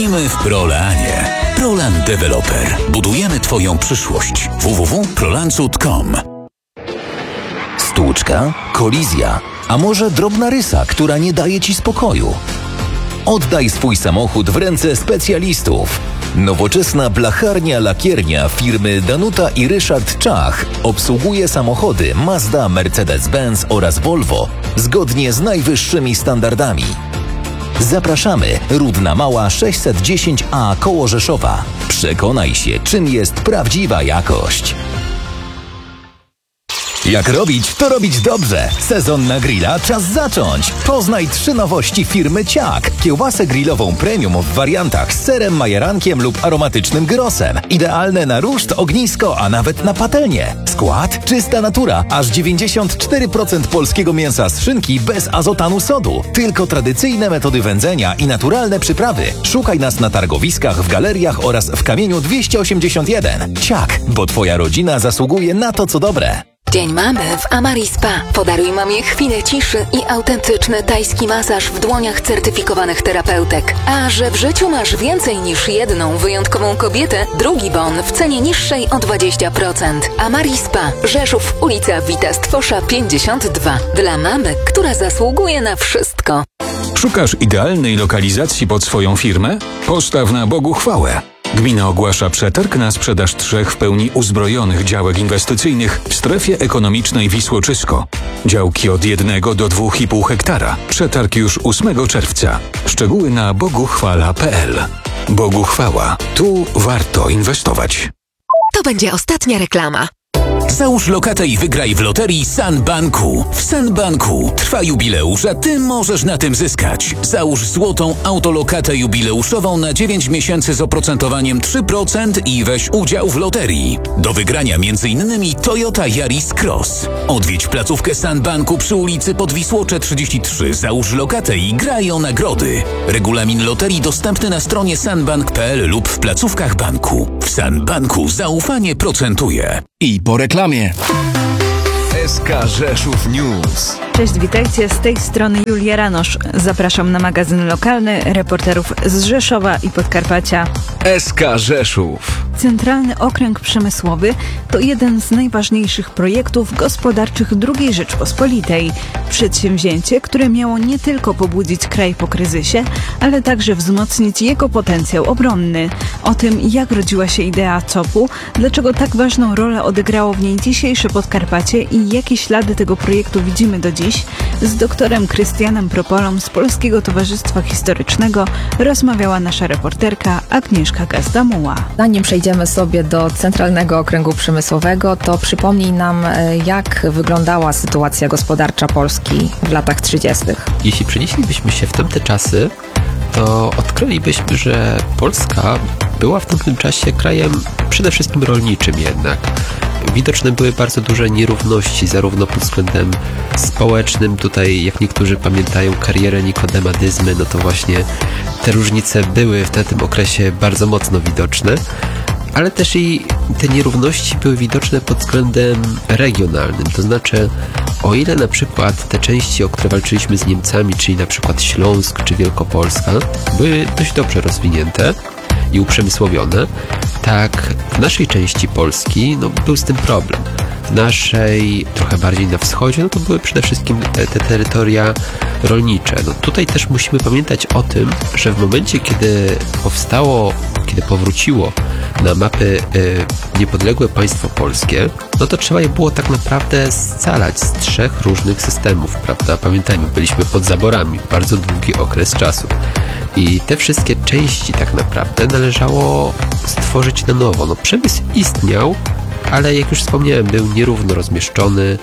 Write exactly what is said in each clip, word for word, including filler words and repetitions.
Kupimy w Prolanie. Prolan Developer. Budujemy Twoją przyszłość. w w w kropka prolancut kropka com. Stłuczka? Kolizja? A może drobna rysa, która nie daje Ci spokoju? Oddaj swój samochód w ręce specjalistów. Nowoczesna blacharnia-lakiernia firmy Danuta i Ryszard Czach obsługuje samochody Mazda, Mercedes-Benz oraz Volvo zgodnie z najwyższymi standardami. Zapraszamy, Rudna Mała sześćset dziesięć A koło Rzeszowa. Przekonaj się, czym jest prawdziwa jakość. Jak robić, to robić dobrze. Sezon na grilla czas zacząć. Poznaj trzy nowości firmy Ciak. Kiełbasę grillową premium w wariantach z serem, majerankiem lub aromatycznym gyrosem. Idealne na ruszt, ognisko, a nawet na patelnię. Skład? Czysta natura. Aż dziewięćdziesiąt cztery procent polskiego mięsa z szynki bez azotanu sodu. Tylko tradycyjne metody wędzenia i naturalne przyprawy. Szukaj nas na targowiskach, w galeriach oraz w Kamieniu dwieście osiemdziesiąt jeden. Ciak, bo Twoja rodzina zasługuje na to, co dobre. Dzień mamy w Amari Spa. Podaruj mamie chwilę ciszy i autentyczny tajski masaż w dłoniach certyfikowanych terapeutek. A że w życiu masz więcej niż jedną wyjątkową kobietę, drugi bon w cenie niższej o dwadzieścia procent. Amari Spa, Rzeszów, ulica Wita Stwosza pięćdziesiąt dwa. Dla mamy, która zasługuje na wszystko. Szukasz idealnej lokalizacji pod swoją firmę? Postaw na Bogu chwałę. Gmina ogłasza przetarg na sprzedaż trzech w pełni uzbrojonych działek inwestycyjnych w strefie ekonomicznej Wisłoczysko. Działki od jednego do dwóch i pół hektara. Przetarg już ósmego czerwca. Szczegóły na boguchwala kropka p l. Bogu chwała. Tu warto inwestować. To będzie ostatnia reklama. Załóż lokatę i wygraj w loterii Sanbanku. W Sanbanku trwa jubileusz, a Ty możesz na tym zyskać. Załóż złotą autolokatę jubileuszową na dziewięć miesięcy z oprocentowaniem trzy procent i weź udział w loterii. Do wygrania między innymi Toyota Yaris Cross. Odwiedź placówkę Sanbanku przy ulicy Podwisłocze trzydzieści trzy. Załóż lokatę i graj o nagrody. Regulamin loterii dostępny na stronie sanbank kropka p l lub w placówkach banku. W Sanbanku zaufanie procentuje. I po reklamie. S K Rzeszów News. Cześć, witajcie, z tej strony Julia Ranosz. Zapraszam na magazyn lokalny reporterów z Rzeszowa i Podkarpacia. S K Rzeszów. Centralny Okręg Przemysłowy to jeden z najważniejszych projektów gospodarczych drugiej Rzeczpospolitej. Przedsięwzięcie, które miało nie tylko pobudzić kraj po kryzysie, ale także wzmocnić jego potencjał obronny. O tym, jak rodziła się idea C O P-u, dlaczego tak ważną rolę odegrało w niej dzisiejsze Podkarpacie i jakie ślady tego projektu widzimy do dziś, z doktorem Krystianem Propolą z Polskiego Towarzystwa Historycznego rozmawiała nasza reporterka Agnieszka Gazdamuła. Zanim przejdziemy sobie do Centralnego Okręgu Przemysłowego, to przypomnij nam, jak wyglądała sytuacja gospodarcza Polski w latach trzydziestych. Jeśli przenieślibyśmy się w tamte czasy, to odkrylibyśmy, że Polska była w tamtym czasie krajem przede wszystkim rolniczym jednak. Widoczne były bardzo duże nierówności, zarówno pod względem społecznym, tutaj jak niektórzy pamiętają karierę Nikodema Dyzmy, no to właśnie te różnice były w tym okresie bardzo mocno widoczne, ale też i te nierówności były widoczne pod względem regionalnym, to znaczy o ile na przykład te części, o które walczyliśmy z Niemcami, czyli na przykład Śląsk czy Wielkopolska, były dość dobrze rozwinięte i uprzemysłowione, tak w naszej części Polski no, był z tym problem. W naszej, trochę bardziej na wschodzie, no to były przede wszystkim te, te terytoria rolnicze. No, tutaj też musimy pamiętać o tym, że w momencie, kiedy powstało, kiedy powróciło na mapy y, niepodległe państwo polskie, no to trzeba je było tak naprawdę scalać z trzech różnych systemów, prawda? Pamiętajmy, byliśmy pod zaborami bardzo długi okres czasu. I te wszystkie części tak naprawdę należało stworzyć na nowo. No, przemysł istniał, ale jak już wspomniałem, był nierówno rozmieszczony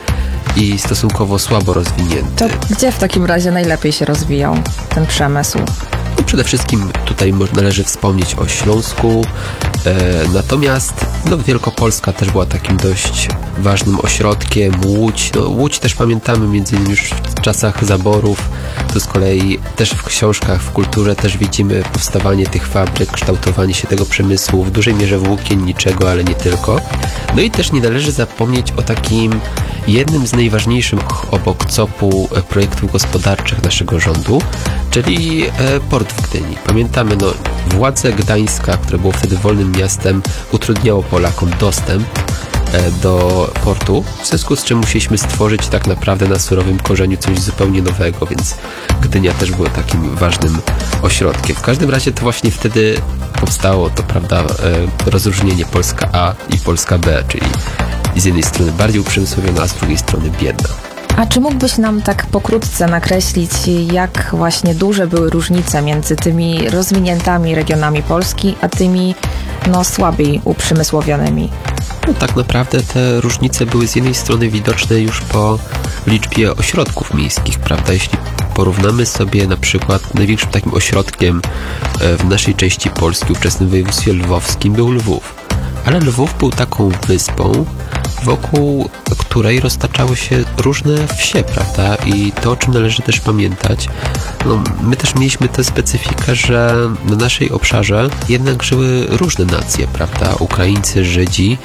i stosunkowo słabo rozwinięty. To gdzie w takim razie najlepiej się rozwijał ten przemysł? No, przede wszystkim tutaj należy wspomnieć o Śląsku, e, natomiast no, Wielkopolska też była takim dość ważnym ośrodkiem, Łódź, no, Łódź też pamiętamy między innymi już w czasach zaborów, to z kolei też w książkach, w kulturze też widzimy powstawanie tych fabryk, kształtowanie się tego przemysłu, w dużej mierze włókienniczego, ale nie tylko. No i też nie należy zapomnieć o takim jednym z najważniejszych obok C O P-u projektów gospodarczych naszego rządu, czyli e, port w Gdyni. Pamiętamy, no, władze Gdańska, które było wtedy wolnym miastem, utrudniało Polakom dostęp e, do portu, w związku z czym musieliśmy stworzyć tak naprawdę na surowym korzeniu coś zupełnie nowego, więc Gdynia też była takim ważnym ośrodkiem. W każdym razie to właśnie wtedy powstało to, prawda, e, rozróżnienie Polska A i Polska B, czyli z jednej strony bardziej uprzemysłowiona, a z drugiej strony biedna. A czy mógłbyś nam tak pokrótce nakreślić, jak właśnie duże były różnice między tymi rozwiniętymi regionami Polski, a tymi no, słabiej uprzemysłowionymi? No, tak naprawdę te różnice były z jednej strony widoczne już po liczbie ośrodków miejskich, prawda? Jeśli porównamy sobie na przykład największym takim ośrodkiem w naszej części Polski, w ówczesnym województwie lwowskim, był Lwów. Ale Lwów był taką wyspą, wokół której roztaczały się różne wsie, prawda? I to, o czym należy też pamiętać, no, my też mieliśmy tę specyfikę, że na naszej obszarze jednak żyły różne nacje, prawda? Ukraińcy, Żydzi,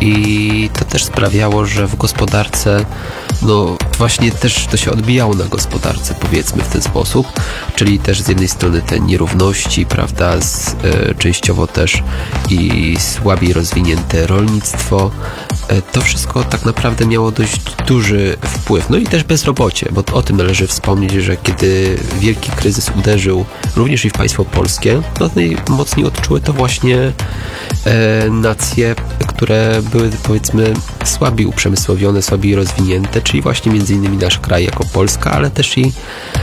i to też sprawiało, że w gospodarce, no właśnie też to się odbijało na gospodarce, powiedzmy w ten sposób, czyli też z jednej strony te nierówności, prawda, z, e, częściowo też i słabiej rozwinięte rolnictwo. E, to wszystko tak naprawdę miało dość duży wpływ. No i też bezrobocie, bo o tym należy wspomnieć, że kiedy wielki kryzys uderzył również i w państwo polskie, no najmocniej odczuły to właśnie e, nacje, które były, powiedzmy, słabiej uprzemysłowione, słabiej rozwinięte, czyli właśnie między innymi nasz kraj jako Polska, ale też i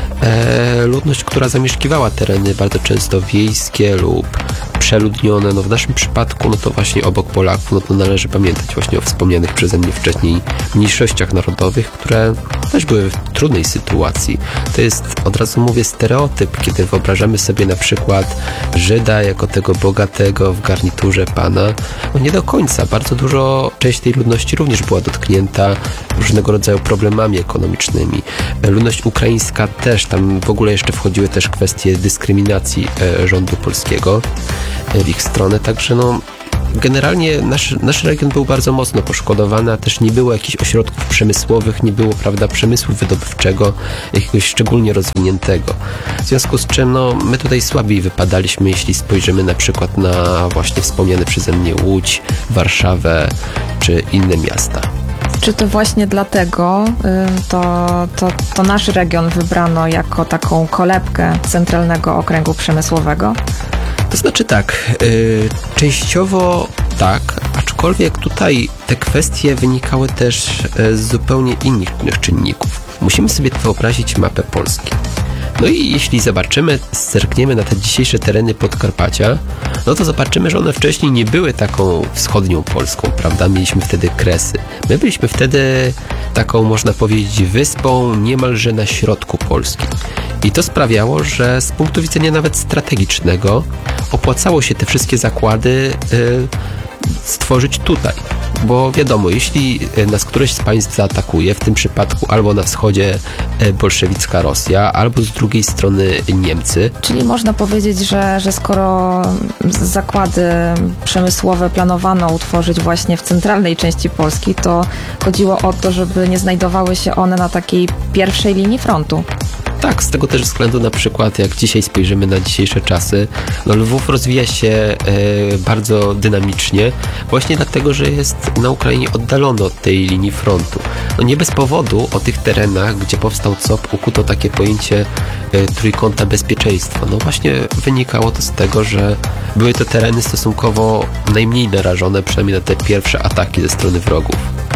e, ludność, która zamieszkiwała tereny bardzo często wiejskie lub przeludnione. No w naszym przypadku, no to właśnie obok Polaków, no to należy pamiętać właśnie o wspomnianych przeze mnie wcześniej mniejszościach narodowych, które też były w trudnej sytuacji. To jest, od razu mówię, stereotyp, kiedy wyobrażamy sobie na przykład Żyda jako tego bogatego w garniturze pana. No nie do końca. Bardzo dużo, część tej ludności również była dotknięta różnego rodzaju problemami ekonomicznymi. Ludność ukraińska też, tam w ogóle jeszcze wchodziły też kwestie dyskryminacji e, rządu polskiego e, w ich stronę, także no generalnie nasz, nasz region był bardzo mocno poszkodowany, a też nie było jakichś ośrodków przemysłowych, nie było, prawda, przemysłu wydobywczego, jakiegoś szczególnie rozwiniętego. W związku z czym, no, my tutaj słabiej wypadaliśmy, jeśli spojrzymy na przykład na właśnie wspomniane przeze mnie Łódź, Warszawę czy inne miasta. Czy to właśnie dlatego y, to, to, to nasz region wybrano jako taką kolebkę Centralnego Okręgu Przemysłowego? To znaczy tak, yy, częściowo tak, aczkolwiek tutaj te kwestie wynikały też z zupełnie innych czynników. Musimy sobie wyobrazić mapę Polski. No i jeśli zobaczymy, zerkniemy na te dzisiejsze tereny Podkarpacia, no to zobaczymy, że one wcześniej nie były taką wschodnią Polską, prawda? Mieliśmy wtedy Kresy. My byliśmy wtedy taką, można powiedzieć, wyspą niemalże na środku Polski. I to sprawiało, że z punktu widzenia nawet strategicznego opłacało się te wszystkie zakłady yy, stworzyć tutaj. Bo wiadomo, jeśli nas któreś z państw zaatakuje, w tym przypadku albo na wschodzie bolszewicka Rosja, albo z drugiej strony Niemcy. Czyli można powiedzieć, że, że skoro zakłady przemysłowe planowano utworzyć właśnie w centralnej części Polski, to chodziło o to, żeby nie znajdowały się one na takiej pierwszej linii frontu. Tak, z tego też względu na przykład, jak dzisiaj spojrzymy na dzisiejsze czasy, no Lwów rozwija się e, bardzo dynamicznie, właśnie dlatego, że jest na Ukrainie oddalony od tej linii frontu. No nie bez powodu o tych terenach, gdzie powstał C O P, ukuto takie pojęcie e, trójkąta bezpieczeństwa. No właśnie wynikało to z tego, że były to tereny stosunkowo najmniej narażone, przynajmniej na te pierwsze ataki ze strony wrogów.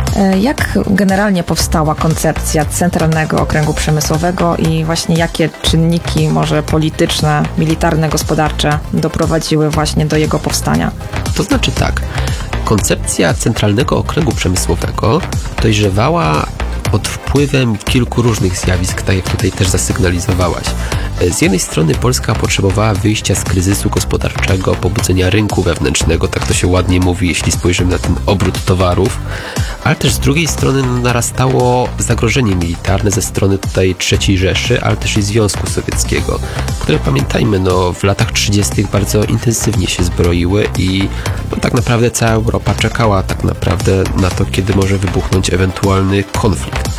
Jak generalnie powstała koncepcja Centralnego Okręgu Przemysłowego i właśnie jakie czynniki, może polityczne, militarne, gospodarcze doprowadziły właśnie do jego powstania? To znaczy tak, koncepcja Centralnego Okręgu Przemysłowego dojrzewała pod wpływem kilku różnych zjawisk, tak jak tutaj też zasygnalizowałaś. Z jednej strony Polska potrzebowała wyjścia z kryzysu gospodarczego, pobudzenia rynku wewnętrznego, tak to się ładnie mówi, jeśli spojrzymy na ten obrót towarów, ale też z drugiej strony narastało zagrożenie militarne ze strony tutaj trzeciej Rzeszy, ale też i Związku Sowieckiego, które, pamiętajmy, no w latach trzydziestych bardzo intensywnie się zbroiły i no, tak naprawdę cała Europa czekała tak naprawdę na to, kiedy może wybuchnąć ewentualny konflikt.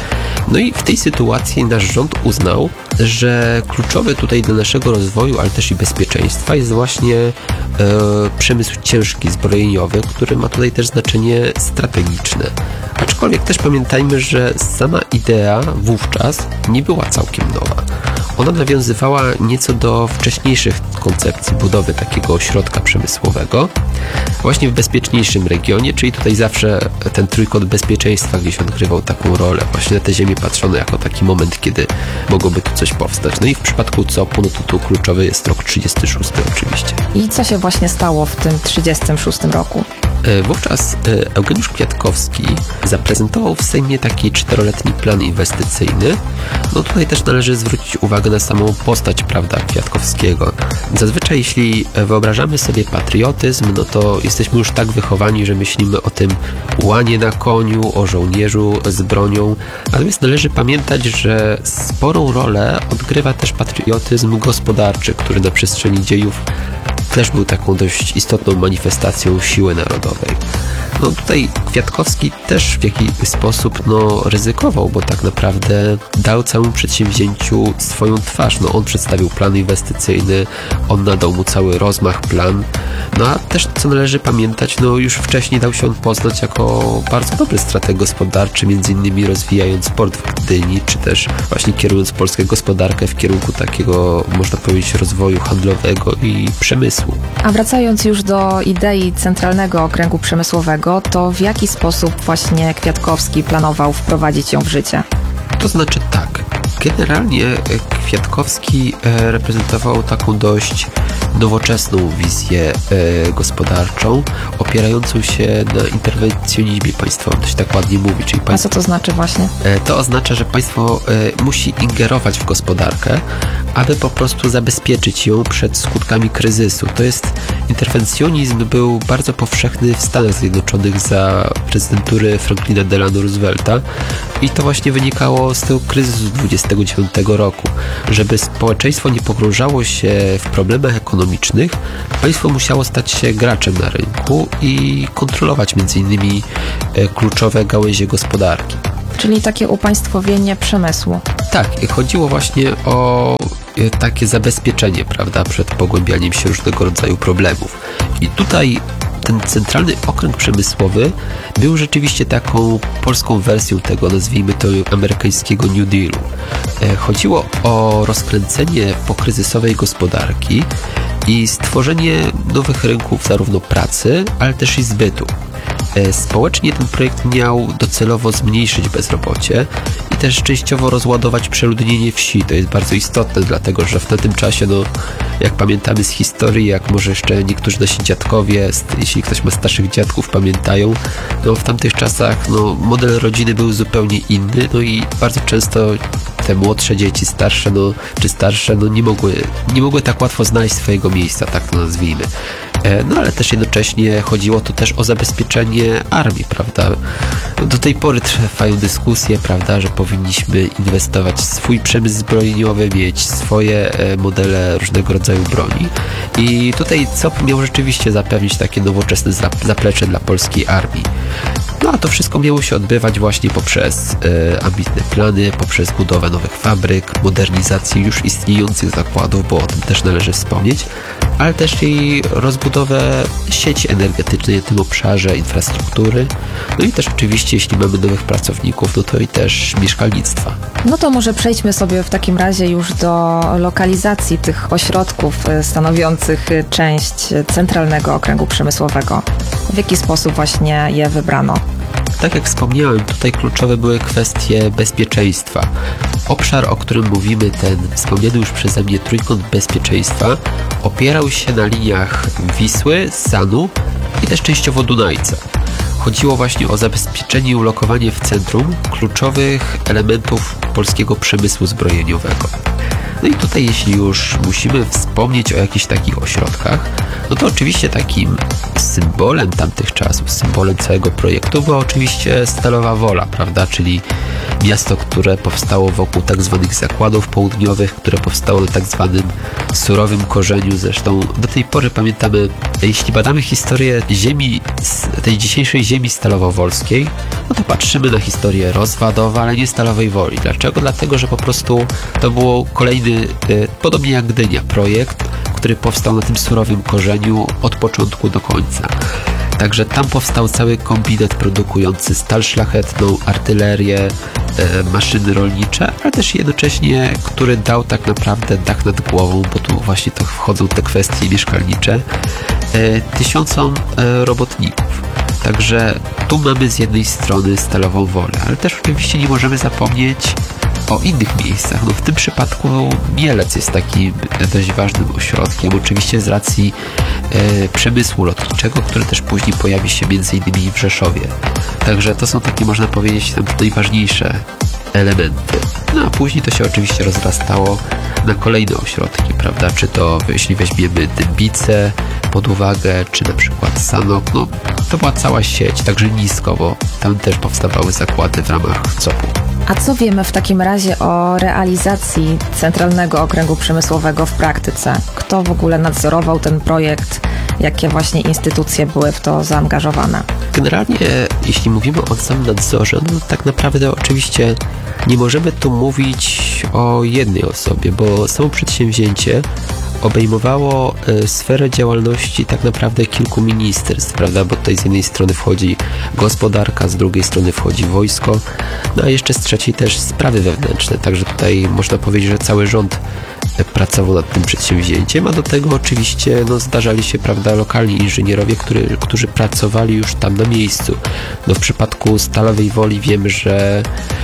No i w tej sytuacji nasz rząd uznał, że kluczowy tutaj dla naszego rozwoju, ale też i bezpieczeństwa jest właśnie e, przemysł ciężki, zbrojeniowy, który ma tutaj też znaczenie strategiczne. Aczkolwiek też pamiętajmy, że sama idea wówczas nie była całkiem nowa. Ona nawiązywała nieco do wcześniejszych koncepcji budowy takiego ośrodka przemysłowego właśnie w bezpieczniejszym regionie, czyli tutaj zawsze ten trójkąt bezpieczeństwa gdzieś odgrywał taką rolę. Właśnie na tę ziemię patrzono jako taki moment, kiedy mogłoby tu coś powstać. No i w przypadku C O P-u, no to tu kluczowy jest rok trzydziesty szósty oczywiście. I co się właśnie stało w tym trzydziestym szóstym roku? Wówczas Eugeniusz Kwiatkowski zaprezentował w Sejmie taki czteroletni plan inwestycyjny. No tutaj też należy zwrócić uwagę na samą postać, prawda, Kwiatkowskiego. Zazwyczaj jeśli wyobrażamy sobie patriotyzm, no to jesteśmy już tak wychowani, że myślimy o tym łanie na koniu, o żołnierzu z bronią. Natomiast należy pamiętać, że sporą rolę odgrywa też patriotyzm gospodarczy, który na przestrzeni dziejów też był taką dość istotną manifestacją siły narodowej. No tutaj Kwiatkowski też w jakiś sposób no, ryzykował, bo tak naprawdę dał całemu przedsięwzięciu swoją twarz. No, on przedstawił plan inwestycyjny, on nadał mu cały rozmach, plan. No a też, co należy pamiętać, no już wcześniej dał się on poznać jako bardzo dobry strateg gospodarczy, między innymi rozwijając port w Gdyni, czy też właśnie kierując polską gospodarkę w kierunku takiego, można powiedzieć, rozwoju handlowego i przemysłu. A wracając już do idei Centralnego Okręgu Przemysłowego, to w jaki sposób właśnie Kwiatkowski planował wprowadzić ją w życie? To znaczy tak, generalnie Kwiatkowski reprezentował taką dość nowoczesną wizję gospodarczą, opierającą się na interwencjonizmie państwowym, to się tak ładnie mówi. Czyli państwo, a co to znaczy właśnie? To oznacza, że państwo musi ingerować w gospodarkę, aby po prostu zabezpieczyć ją przed skutkami kryzysu. To jest, interwencjonizm był bardzo powszechny w Stanach Zjednoczonych za prezydentury Franklina Delano Roosevelta i to właśnie wynikało z tego kryzysu dwudziestego dziewiątego roku. Żeby społeczeństwo nie pogrążało się w problemach ekonomicznych, państwo musiało stać się graczem na rynku i kontrolować między innymi kluczowe gałęzie gospodarki. Czyli takie upaństwowienie przemysłu. Tak, chodziło właśnie o takie zabezpieczenie, prawda, przed pogłębianiem się różnego rodzaju problemów. I tutaj ten Centralny Okręg Przemysłowy był rzeczywiście taką polską wersją tego, nazwijmy to, amerykańskiego New Dealu. Chodziło o rozkręcenie pokryzysowej gospodarki i stworzenie nowych rynków zarówno pracy, ale też i zbytu. Społecznie ten projekt miał docelowo zmniejszyć bezrobocie i też częściowo rozładować przeludnienie wsi. To jest bardzo istotne, dlatego że w tym czasie, no, jak pamiętamy z historii, jak może jeszcze niektórzy nasi dziadkowie, jeśli ktoś ma starszych dziadków, pamiętają, no w tamtych czasach no, model rodziny był zupełnie inny, no i bardzo często te młodsze dzieci, starsze, no, czy starsze, no nie mogły, nie mogły tak łatwo znaleźć swojego miejsca, tak to nazwijmy. No ale też jednocześnie chodziło tu też o zabezpieczenie armii, prawda? Do tej pory trwają dyskusje, prawda, że powinniśmy inwestować w swój przemysł zbrojeniowy, mieć swoje modele różnego rodzaju broni. I tutaj C O P miał rzeczywiście zapewnić takie nowoczesne zaplecze dla polskiej armii. No a to wszystko miało się odbywać właśnie poprzez e, ambitne plany, poprzez budowę nowych fabryk, modernizację już istniejących zakładów, bo o tym też należy wspomnieć, ale też i rozbudowę sieci energetycznej w tym obszarze, infrastruktury, no i też oczywiście, jeśli mamy nowych pracowników, no to i też mieszkalnictwa. No to może przejdźmy sobie w takim razie już do lokalizacji tych ośrodków stanowiących część Centralnego Okręgu Przemysłowego. W jaki sposób właśnie je wybrano? Tak jak wspomniałem, tutaj kluczowe były kwestie bezpieczeństwa. Obszar, o którym mówimy, ten wspomniany już przeze mnie trójkąt bezpieczeństwa, opierał się na liniach Wisły, Sanu i też częściowo Dunajca. Chodziło właśnie o zabezpieczenie i ulokowanie w centrum kluczowych elementów polskiego przemysłu zbrojeniowego. No i tutaj, jeśli już musimy wspomnieć o jakichś takich ośrodkach, no to oczywiście takim symbolem tamtych czasów, symbolem całego projektu była oczywiście Stalowa Wola, prawda, czyli miasto, które powstało wokół tak zwanych zakładów południowych, które powstało na tak zwanym surowym korzeniu. Zresztą do tej pory pamiętamy, jeśli badamy historię ziemi, tej dzisiejszej ziemi stalowowolskiej, no to patrzymy na historię Rozwadowa, ale nie Stalowej Woli. Dlaczego? Dlatego, że po prostu to było kolejny, podobnie jak Gdynia, projekt, który powstał na tym surowym korzeniu od początku do końca. Także tam powstał cały kombinat produkujący stal szlachetną, artylerię, e, maszyny rolnicze, ale też jednocześnie, który dał tak naprawdę dach nad głową, bo tu właśnie to wchodzą te kwestie mieszkalnicze, e, tysiącom e, robotników. Także tu mamy z jednej strony Stalową Wolę, ale też oczywiście nie możemy zapomnieć o innych miejscach. No w tym przypadku Mielec jest takim dość ważnym ośrodkiem, oczywiście z racji e, przemysłu lotniczego, który też później pojawi się między innymi w Rzeszowie. Także to są takie, można powiedzieć, tam najważniejsze elementy. No a później to się oczywiście rozrastało na kolejne ośrodki, prawda? Czy to, jeśli weźmiemy Dębice pod uwagę, czy na przykład Sanok, no to była cała sieć, także nisko, bo tam też powstawały zakłady w ramach C O P-u. A co wiemy w takim razie o realizacji Centralnego Okręgu Przemysłowego w praktyce? Kto w ogóle nadzorował ten projekt? Jakie właśnie instytucje były w to zaangażowane? Generalnie, jeśli mówimy o samym nadzorze, no tak naprawdę oczywiście nie możemy tu mówić o jednej osobie, bo samo przedsięwzięcie obejmowało y, sferę działalności tak naprawdę kilku ministerstw, prawda, bo tutaj z jednej strony wchodzi gospodarka, z drugiej strony wchodzi wojsko, no a jeszcze z trzeciej też sprawy wewnętrzne, także tutaj można powiedzieć, że cały rząd pracował nad tym przedsięwzięciem, a do tego oczywiście no, zdarzali się, prawda, lokalni inżynierowie, który, którzy pracowali już tam na miejscu. No, w przypadku Stalowej Woli wiemy, że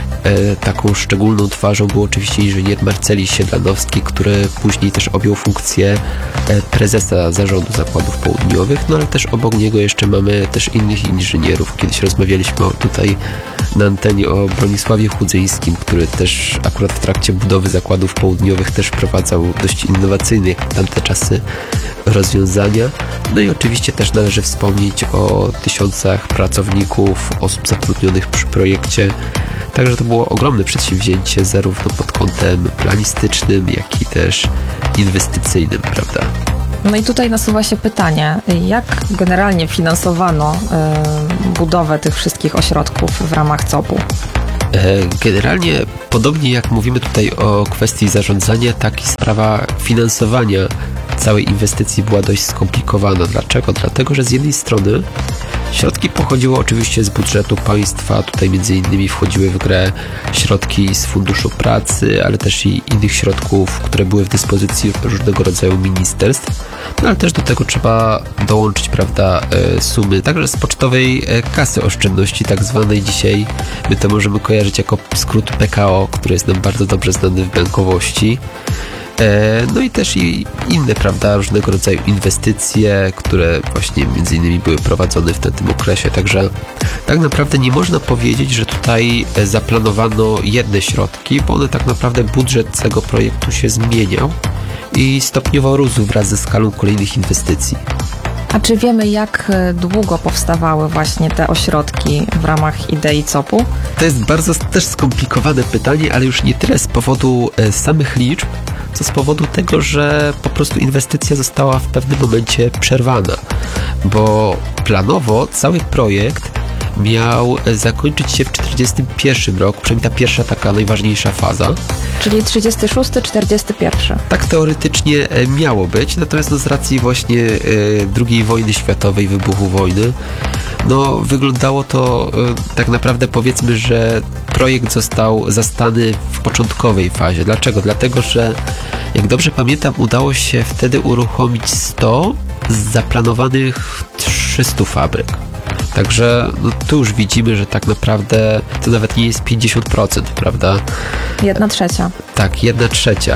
e, taką szczególną twarzą był oczywiście inżynier Marceli Siedlanowski, który później też objął funkcję e, prezesa zarządu zakładów południowych, no ale też obok niego jeszcze mamy też innych inżynierów. Kiedyś rozmawialiśmy o, tutaj na antenie o Bronisławie Chudzyńskim, który też akurat w trakcie budowy zakładów południowych też wprowadzał dość innowacyjne jak w tamte czasy rozwiązania. No i oczywiście też należy wspomnieć o tysiącach pracowników, osób zatrudnionych przy projekcie. Także to było ogromne przedsięwzięcie zarówno pod kątem planistycznym, jak i też inwestycyjnym, prawda? No i tutaj nasuwa się pytanie, jak generalnie finansowano y, budowę tych wszystkich ośrodków w ramach C O P-u? Generalnie, podobnie jak mówimy tutaj o kwestii zarządzania, tak i sprawa finansowania całej inwestycji była dość skomplikowana. Dlaczego? Dlatego, że z jednej strony środki pochodziły oczywiście z budżetu państwa, tutaj między innymi wchodziły w grę środki z Funduszu Pracy, ale też i innych środków, które były w dyspozycji różnego rodzaju ministerstw, no ale też do tego trzeba dołączyć, prawda, sumy, także z pocztowej kasy oszczędności, tak zwanej dzisiaj, my to możemy kojarzyć jako skrót P K O, który jest nam bardzo dobrze znany w bankowości. No i też i inne, prawda, różnego rodzaju inwestycje, które właśnie między innymi były prowadzone w tym okresie. Także tak naprawdę nie można powiedzieć, że tutaj zaplanowano jedne środki, bo one tak naprawdę budżet tego projektu się zmieniał i stopniowo rósł wraz ze skalą kolejnych inwestycji. A czy wiemy, jak długo powstawały właśnie te ośrodki w ramach idei C O P-u? To jest bardzo też skomplikowane pytanie, ale już nie tyle z powodu samych liczb, co z powodu tego, że po prostu inwestycja została w pewnym momencie przerwana, bo planowo cały projekt miał zakończyć się w czterdziestym pierwszym roku, przynajmniej ta pierwsza taka najważniejsza faza. Czyli trzydziesty szósty czterdziesty pierwszy. Tak teoretycznie miało być, natomiast no z racji właśnie e, drugiej wojny światowej, wybuchu wojny, no wyglądało to e, tak naprawdę, powiedzmy, że projekt został zastany w początkowej fazie. Dlaczego? Dlatego, że jak dobrze pamiętam, udało się wtedy uruchomić sto z zaplanowanych trzystu fabryk. Także no, tu już widzimy, że tak naprawdę to nawet nie jest pięćdziesiąt procent, prawda? Jedna trzecia. Tak, jedna trzecia.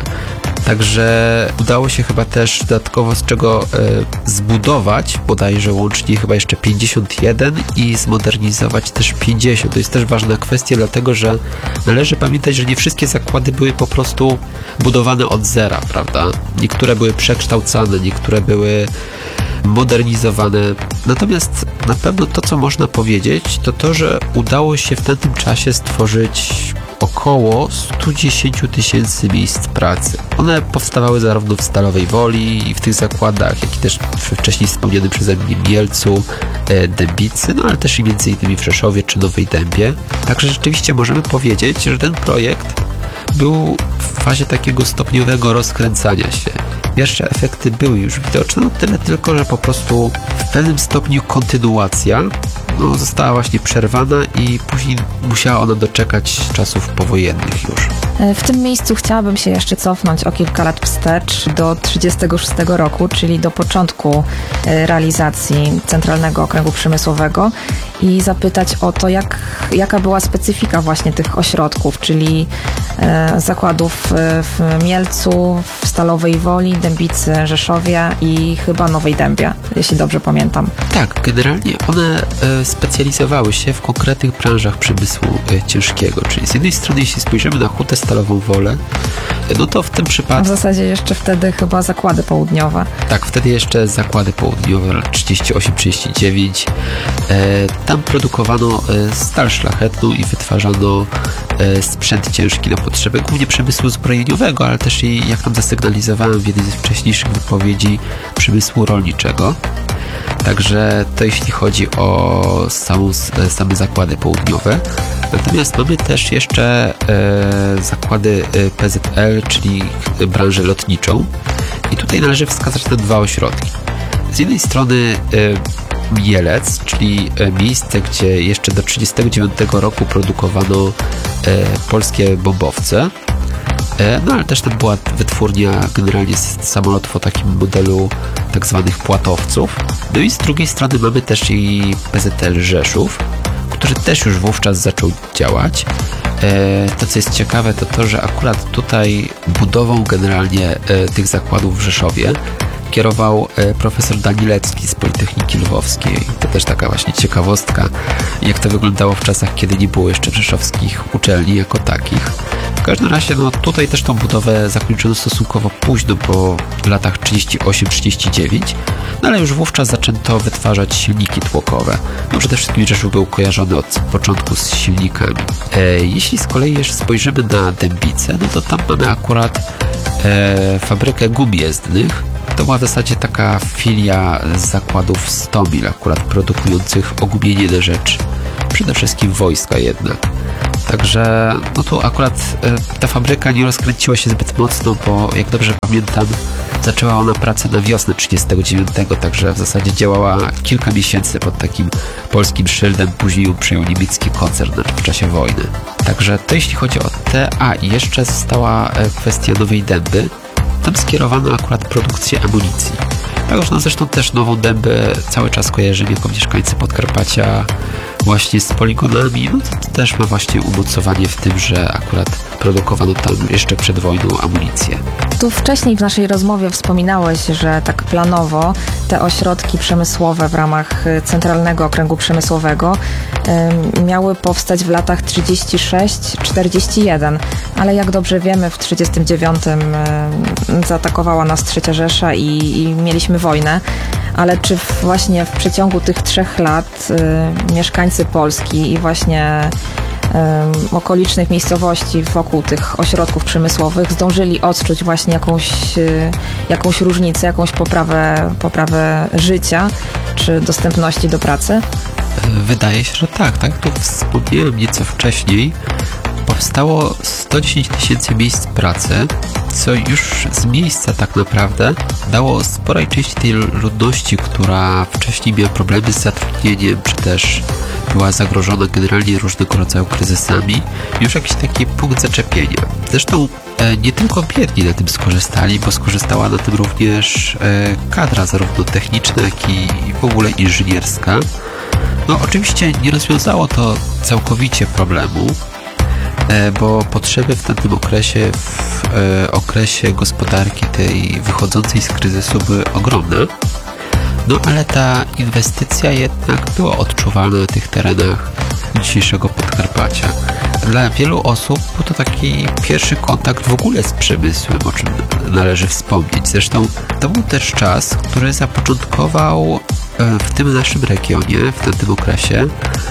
Także udało się chyba też dodatkowo z czego e, zbudować, bodajże łącznie chyba jeszcze pięćdziesiąt jeden i zmodernizować też pięćdziesiąt. To jest też ważna kwestia, dlatego że należy pamiętać, że nie wszystkie zakłady były po prostu budowane od zera, prawda? Niektóre były przekształcane, niektóre były modernizowane. Natomiast na pewno to, co można powiedzieć, to to, że udało się w tamtym czasie stworzyć około sto dziesięć tysięcy miejsc pracy. One powstawały zarówno w Stalowej Woli i w tych zakładach, jak i też w wcześniej wspomnianym przeze mnie Mielcu, Dębicy, no ale też i między innymi w Rzeszowie czy Nowej Dębie. Także rzeczywiście możemy powiedzieć, że ten projekt był w fazie takiego stopniowego rozkręcania się. Pierwsze efekty były już widoczne, no tyle tylko, że po prostu w pewnym stopniu kontynuacja no, została właśnie przerwana i później musiała ona doczekać czasów powojennych już. W tym miejscu chciałabym się jeszcze cofnąć o kilka lat wstecz do trzydziestego szóstego roku, czyli do początku realizacji Centralnego Okręgu Przemysłowego i zapytać o to, jak, jaka była specyfika właśnie tych ośrodków, czyli zakładów w Mielcu, w Stalowej Woli, Dębicy, Rzeszowie i chyba Nowej Dębie, jeśli dobrze pamiętam. Tak, generalnie one specjalizowały się w konkretnych branżach przemysłu ciężkiego, czyli z jednej strony jeśli spojrzymy na Hutę Stalową Wolę, no to w tym przypadku... W zasadzie jeszcze wtedy chyba zakłady południowe. Tak, wtedy jeszcze zakłady południowe, lat trzydzieści osiem trzydzieści dziewięć. Tam produkowano stal szlachetną i wytwarzano sprzęt ciężki na potrzeby głównie przemysłu zbrojeniowego, ale też i, jak tam zasygnalizowałem w jednej z wcześniejszych wypowiedzi, przemysłu rolniczego. Także to jeśli chodzi o samą, same zakłady południowe. Natomiast mamy też jeszcze e, zakłady P Z L, czyli branżę lotniczą. I tutaj należy wskazać na dwa ośrodki. Z jednej strony e, Mielec, czyli miejsce, gdzie jeszcze do trzydziestego dziewiątego roku produkowano e, polskie bombowce. No ale też tam była wytwórnia generalnie z samolotów o takim modelu tak zwanych płatowców. No i z drugiej strony mamy też i P Z L Rzeszów, który też już wówczas zaczął działać. To, co jest ciekawe, to to, że akurat tutaj budową generalnie tych zakładów w Rzeszowie kierował profesor Danilecki z Politechniki Lwowskiej. To też taka właśnie ciekawostka, jak to wyglądało w czasach, kiedy nie było jeszcze rzeszowskich uczelni jako takich. W każdym razie, no tutaj też tą budowę zakończono stosunkowo późno, bo w latach trzydzieści osiem trzydzieści dziewięć, no ale już wówczas zaczęto wytwarzać silniki tłokowe. No przede wszystkim Rzeszów był kojarzony od początku z silnikami. E, jeśli z kolei jeszcze spojrzymy na Dębice, no to tam mamy akurat e, fabrykę gum jezdnych. To była w zasadzie taka filia z zakładów Stomil, akurat produkujących ogumienie na rzecz przede wszystkim wojska jednak. Także no tu akurat e, ta fabryka nie rozkręciła się zbyt mocno, bo jak dobrze pamiętam, zaczęła ona pracę na wiosnę trzydziestego dziewiątego, także w zasadzie działała kilka miesięcy pod takim polskim szyldem, później ją przejął niemiecki koncern w czasie wojny. Także to jeśli chodzi o te, a i jeszcze została e, kwestia Nowej Dęby. Tam skierowano akurat produkcję amunicji. Tak już no zresztą też Nową Dębę cały czas kojarzymy jako mieszkańcy Podkarpacia właśnie z poligonami, no to, to też ma właśnie umocowanie w tym, że akurat produkowano tam jeszcze przed wojną amunicję. Tu wcześniej w naszej rozmowie wspominałeś, że tak planowo te ośrodki przemysłowe w ramach Centralnego Okręgu Przemysłowego y, miały powstać w latach trzydziestym szóstym czterdziestym jeden, ale jak dobrze wiemy, w trzydziestym dziewiątym y, zaatakowała nas Trzecia Rzesza i, i mieliśmy wojnę. Ale czy właśnie w przeciągu tych trzech lat y, mieszkańcy Polski i właśnie y, okolicznych miejscowości wokół tych ośrodków przemysłowych zdążyli odczuć właśnie jakąś, y, jakąś różnicę, jakąś poprawę, poprawę życia czy dostępności do pracy? Wydaje się, że tak. Tak, tu wspomniałem nieco wcześniej. Powstało sto dziesięć tysięcy miejsc pracy, co już z miejsca tak naprawdę dało sporej części tej ludności, która wcześniej miała problemy z zatrudnieniem, czy też była zagrożona generalnie różnego rodzaju kryzysami, już jakiś taki punkt zaczepienia. Zresztą e, nie tylko biedni na tym skorzystali, bo skorzystała na tym również e, kadra zarówno techniczna, jak i w ogóle inżynierska. No oczywiście nie rozwiązało to całkowicie problemu, bo potrzeby w tamtym okresie, w e, okresie gospodarki tej wychodzącej z kryzysu były ogromne. No ale ta inwestycja jednak była odczuwalna na tych terenach dzisiejszego Podkarpacia. Dla wielu osób był to taki pierwszy kontakt w ogóle z przemysłem, o czym należy wspomnieć. Zresztą to był też czas, który zapoczątkował w tym naszym regionie, w tamtym okresie,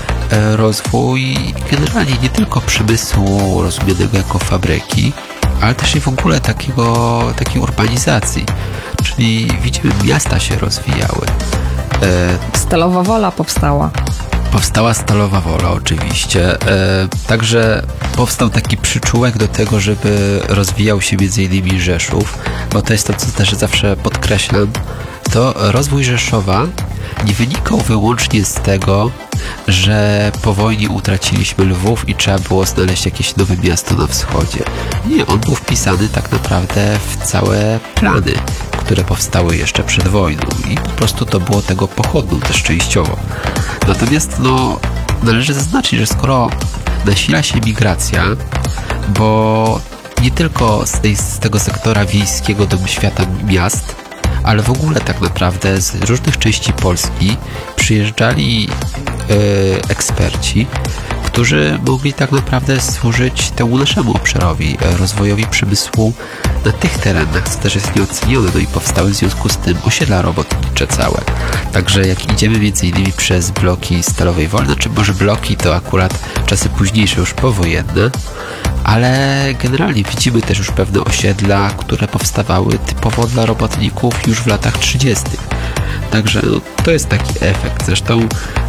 rozwój generalnie nie tylko przemysłu rozumianego jako fabryki, ale też i w ogóle takiego, takiej urbanizacji. Czyli widzimy, miasta się rozwijały. Stalowa Wola powstała. Powstała Stalowa Wola oczywiście. Także powstał taki przyczółek do tego, żeby rozwijał się między innymi Rzeszów, bo to jest to, co też zawsze podkreślam. To rozwój Rzeszowa nie wynikał wyłącznie z tego, że po wojnie utraciliśmy Lwów i trzeba było znaleźć jakieś nowe miasto na wschodzie. Nie, on był wpisany tak naprawdę w całe plany, które powstały jeszcze przed wojną i po prostu to było tego pochodną też częściowo. Natomiast no, należy zaznaczyć, że skoro nasila się migracja, bo nie tylko z, tej, z tego sektora wiejskiego do świata miast, ale w ogóle tak naprawdę z różnych części Polski przyjeżdżali e, eksperci, którzy mogli tak naprawdę służyć temu naszemu obszarowi, rozwojowi przemysłu na tych terenach, co też jest nieocenione, no i powstały w związku z tym osiedla robotnicze całe. Także jak idziemy między innymi przez bloki Stalowej Woli, znaczy może bloki to akurat czasy późniejsze, już powojenne, ale generalnie widzimy też już pewne osiedla, które powstawały typowo dla robotników już w latach trzydziestych. Także no, to jest taki efekt. Zresztą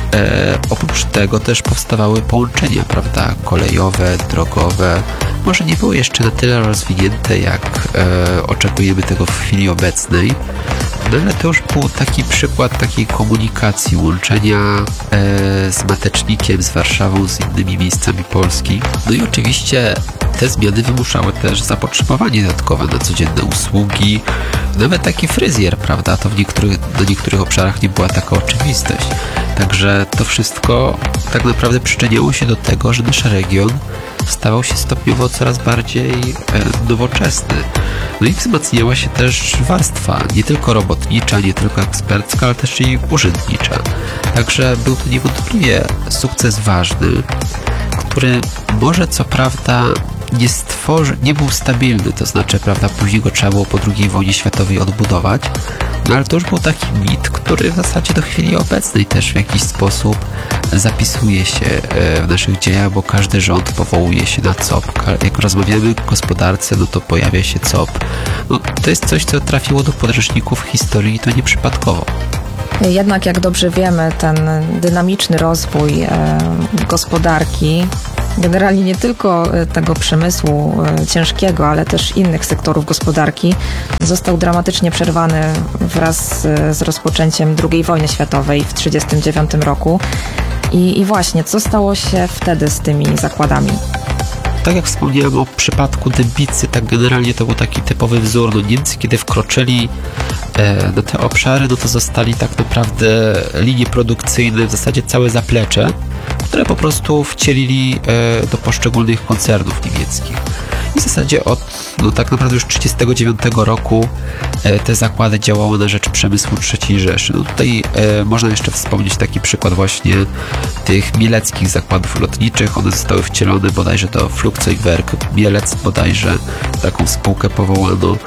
e, oprócz tego też powstawały połączenia, prawda, kolejowe, drogowe. Może nie były jeszcze na tyle rozwinięte, jak e, oczekujemy tego w chwili obecnej, no ale to już był taki przykład takiej komunikacji, łączenia e, z Matecznikiem, z Warszawą, z innymi miejscami Polski. No i oczywiście te zmiany wymuszały też zapotrzebowanie dodatkowe na codzienne usługi, nawet taki fryzjer, prawda, to w niektórych, na niektórych obszarach nie była taka oczywistość. Także to wszystko tak naprawdę przyczyniało się do tego, że nasz region stawał się stopniowo coraz bardziej e, nowoczesny. No i wzmacniała się też warstwa, nie tylko robotnicza, nie tylko ekspercka, ale też i urzędnicza. Także był to niewątpliwie sukces ważny, który może co prawda nie stworzy, nie był stabilny, to znaczy, prawda, później go trzeba było po drugiej wojnie światowej odbudować, no ale to już był taki mit, który w zasadzie do chwili obecnej też w jakiś sposób zapisuje się w naszych dziejach, bo każdy rząd powołuje się na C O P. Jak rozmawiamy o gospodarce, no to pojawia się C O P. No, to jest coś, co trafiło do podręczników historii i to nieprzypadkowo. Jednak, jak dobrze wiemy, ten dynamiczny rozwój e, gospodarki, generalnie nie tylko tego przemysłu e, ciężkiego, ale też innych sektorów gospodarki, został dramatycznie przerwany wraz z, z rozpoczęciem drugiej wojny światowej w tysiąc dziewięćset trzydziestym dziewiątym roku. I, I właśnie, co stało się wtedy z tymi zakładami? Tak jak wspomniałem o przypadku Dębicy, tak generalnie to był taki typowy wzór. No, Niemcy, kiedy wkroczyli e, na te obszary, no to zostali tak naprawdę linie produkcyjne, w zasadzie całe zaplecze, które po prostu wcielili e, do poszczególnych koncernów niemieckich. I w zasadzie od no, tak naprawdę już tysiąc dziewięćset trzydziestego dziewiątego roku e, te zakłady działały na rzecz przemysłu trzeciej Rzeszy. No, tutaj e, można jeszcze wspomnieć taki przykład właśnie tych mieleckich zakładów lotniczych. One zostały wcielone bodajże do Flugzeugwerk Mielec, bodajże taką spółkę powołano.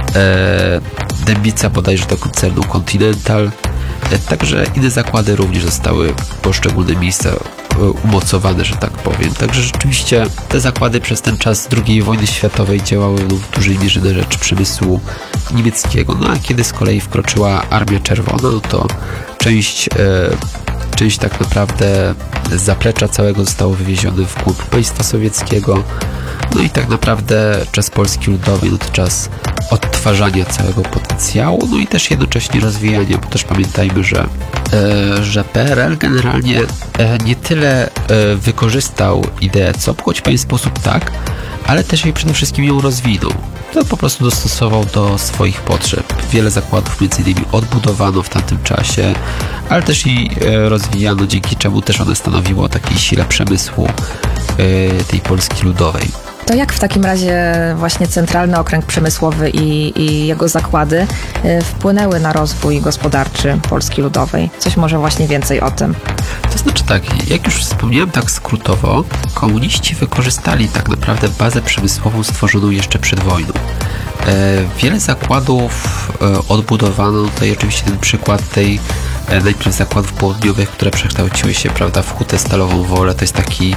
E, Dębica bodajże do koncernu Continental. E, także inne zakłady również zostały w poszczególne miejsca umocowane, że tak powiem. Także rzeczywiście te zakłady przez ten czas drugiej wojny światowej działały no, w dużej mierze na rzecz przemysłu niemieckiego. No a kiedy z kolei wkroczyła Armia Czerwona, no to część, e, część tak naprawdę z zaplecza całego zostało wywiezione w głąb państwa sowieckiego. No i tak naprawdę czas Polski Ludowej, no to czas odtwarzania całego potencjału, no i też jednocześnie rozwijania, bo też pamiętajmy, że, e, że P R L generalnie e, nie tyle e, wykorzystał ideę C O P, choć w pewien sposób tak, ale też i przede wszystkim ją rozwinął. To po prostu dostosował do swoich potrzeb. Wiele zakładów między innymi odbudowano w tamtym czasie, ale też i e, rozwijano, dzięki czemu też one stanowiło o takiej sile przemysłu e, tej Polski Ludowej. To jak w takim razie właśnie Centralny Okręg Przemysłowy i, i jego zakłady y, wpłynęły na rozwój gospodarczy Polski Ludowej? Coś może właśnie więcej o tym. To znaczy tak, jak już wspomniałem tak skrótowo, komuniści wykorzystali tak naprawdę bazę przemysłową stworzoną jeszcze przed wojną. E, wiele zakładów e, odbudowano, tutaj oczywiście ten przykład tej e, najpierw zakładów południowych, które przekształciły się, prawda, w Hutę Stalową Wolę. To jest taki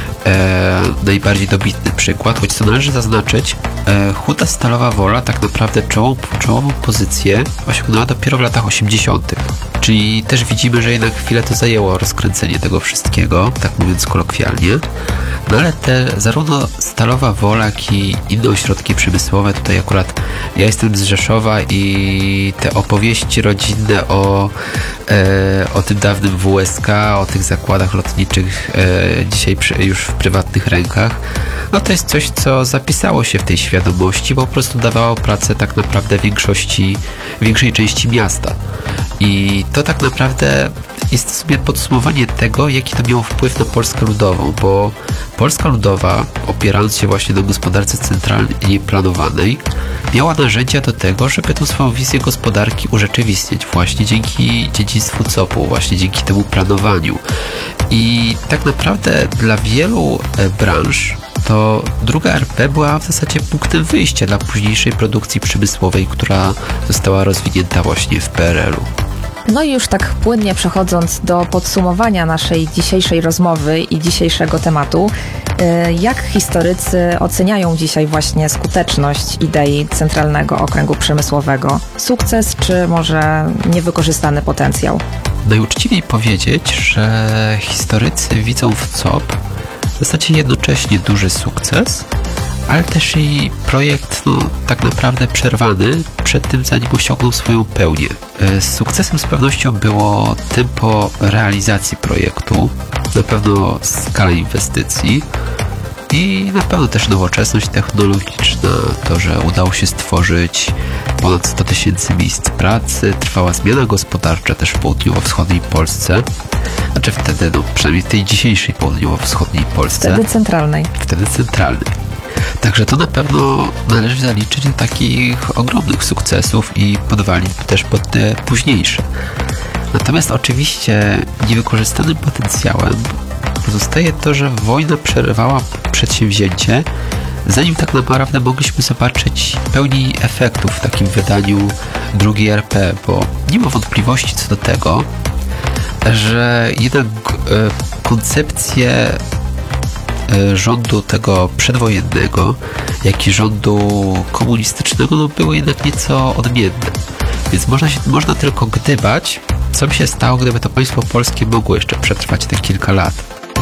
e, najbardziej dobitny przykład, choć co należy zaznaczyć, e, Huta Stalowa Wola tak naprawdę czołową, czołową pozycję osiągnęła dopiero w latach osiemdziesiątych. Czyli też widzimy, że jednak chwilę to zajęło rozkręcenie tego wszystkiego, tak mówiąc kolokwialnie. No ale te zarówno Stalowa Wola, jak i inne ośrodki przemysłowe, tutaj akurat ja jestem z Rzeszowa i te opowieści rodzinne o, e, o tym dawnym W S K, o tych zakładach lotniczych e, dzisiaj przy, już w prywatnych rękach, no to jest coś, co zapisało się w tej świadomości, bo po prostu dawało pracę tak naprawdę większości, większej części miasta. I to tak naprawdę jest sobie podsumowanie tego, jaki to miało wpływ na Polskę Ludową, bo Polska Ludowa, opierając się właśnie na gospodarce centralnej planowanej, miała narzędzia do tego, żeby tą swoją wizję gospodarki urzeczywistnić właśnie dzięki dziedzictwu C O P u, właśnie dzięki temu planowaniu. I tak naprawdę dla wielu branż to druga R P była w zasadzie punktem wyjścia dla późniejszej produkcji przemysłowej, która została rozwinięta właśnie w P R L u. No i już tak płynnie przechodząc do podsumowania naszej dzisiejszej rozmowy i dzisiejszego tematu, jak historycy oceniają dzisiaj właśnie skuteczność idei Centralnego Okręgu Przemysłowego? Sukces czy może niewykorzystany potencjał? Najuczciwiej powiedzieć, że historycy widzą w C O P w zasadzie jednocześnie duży sukces, ale też i projekt no, tak naprawdę przerwany przed tym, zanim osiągnął swoją pełnię. Sukcesem z pewnością było tempo realizacji projektu, na pewno skala inwestycji i na pewno też nowoczesność technologiczna, to, że udało się stworzyć ponad sto tysięcy miejsc pracy, trwała zmiana gospodarcza też w południowo-wschodniej Polsce, znaczy wtedy, no przynajmniej w tej dzisiejszej południowo-wschodniej Polsce. Wtedy centralnej. Wtedy centralnej. Także to na pewno należy zaliczyć do takich ogromnych sukcesów i podwalin też pod te późniejsze. Natomiast oczywiście niewykorzystanym potencjałem pozostaje to, że wojna przerwała przedsięwzięcie, zanim tak naprawdę mogliśmy zobaczyć pełni efektów w takim wydaniu drugiej R P, bo nie ma wątpliwości co do tego, że jednak e, koncepcje rządu tego przedwojennego, jak i rządu komunistycznego no, były jednak nieco odmienne. Więc można, się, można tylko gdybać, co by się stało, gdyby to państwo polskie mogło jeszcze przetrwać te kilka lat.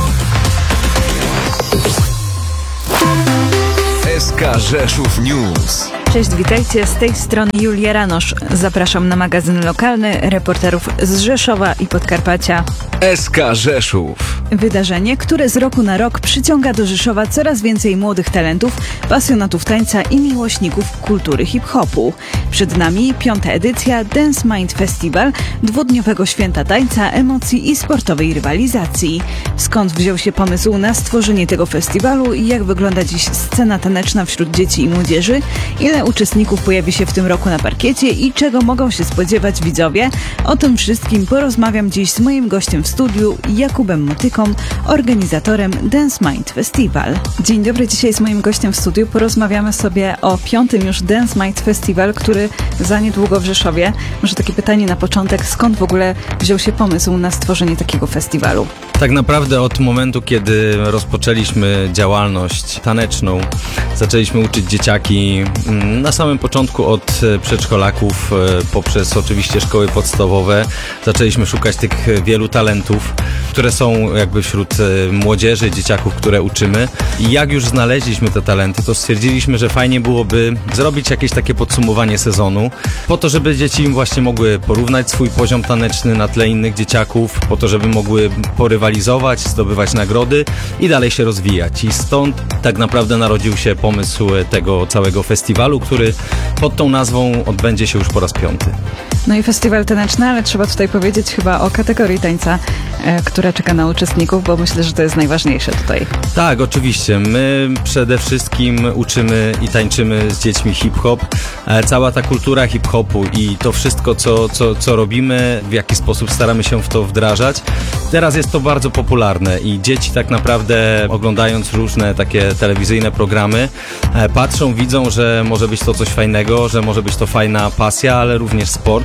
S K Rzeszów News. Cześć, witajcie, z tej strony Julia Ranosz. Zapraszam na magazyn lokalny reporterów z Rzeszowa i Podkarpacia. S K Rzeszów. Wydarzenie, które z roku na rok przyciąga do Rzeszowa coraz więcej młodych talentów, pasjonatów tańca i miłośników kultury hip-hopu. Przed nami piąta edycja Dance Mind Festival, dwudniowego święta tańca, emocji i sportowej rywalizacji. Skąd wziął się pomysł na stworzenie tego festiwalu i jak wygląda dziś scena taneczna wśród dzieci i młodzieży? Ile uczestników pojawi się w tym roku na parkiecie i czego mogą się spodziewać widzowie? O tym wszystkim porozmawiam dziś z moim gościem w studiu, Jakubem Motyką, organizatorem Dance Mind Festival. Dzień dobry, dzisiaj z moim gościem w studiu porozmawiamy sobie o piątym już Dance Mind Festival, który za niedługo w Rzeszowie. Może takie pytanie na początek, skąd w ogóle wziął się pomysł na stworzenie takiego festiwalu? Tak naprawdę od momentu, kiedy rozpoczęliśmy działalność taneczną, zaczęliśmy uczyć dzieciaki na samym początku od przedszkolaków, poprzez oczywiście szkoły podstawowe. Zaczęliśmy szukać tych wielu talentów, które są jakby wśród młodzieży, dzieciaków, które uczymy. I jak już znaleźliśmy te talenty, to stwierdziliśmy, że fajnie byłoby zrobić jakieś takie podsumowanie sezonu, po to, żeby dzieci właśnie mogły porównać swój poziom taneczny na tle innych dzieciaków, po to, żeby mogły porywalizować, zdobywać nagrody i dalej się rozwijać. I stąd tak naprawdę narodził się pomysł tego całego festiwalu, który pod tą nazwą odbędzie się już po raz piąty. No i festiwal taneczny, ale trzeba tutaj powiedzieć chyba o kategorii tańca, e, która czeka na uczestników, bo myślę, że to jest najważniejsze tutaj. Tak, oczywiście. My przede wszystkim uczymy i tańczymy z dziećmi hip-hop. E, cała ta kultura hip-hopu i to wszystko, co, co, co robimy, w jaki sposób staramy się w to wdrażać. Teraz jest to bardzo popularne i dzieci tak naprawdę oglądając różne takie telewizyjne programy, e, patrzą, widzą, że może być to coś fajnego, że może być to fajna pasja, ale również sport.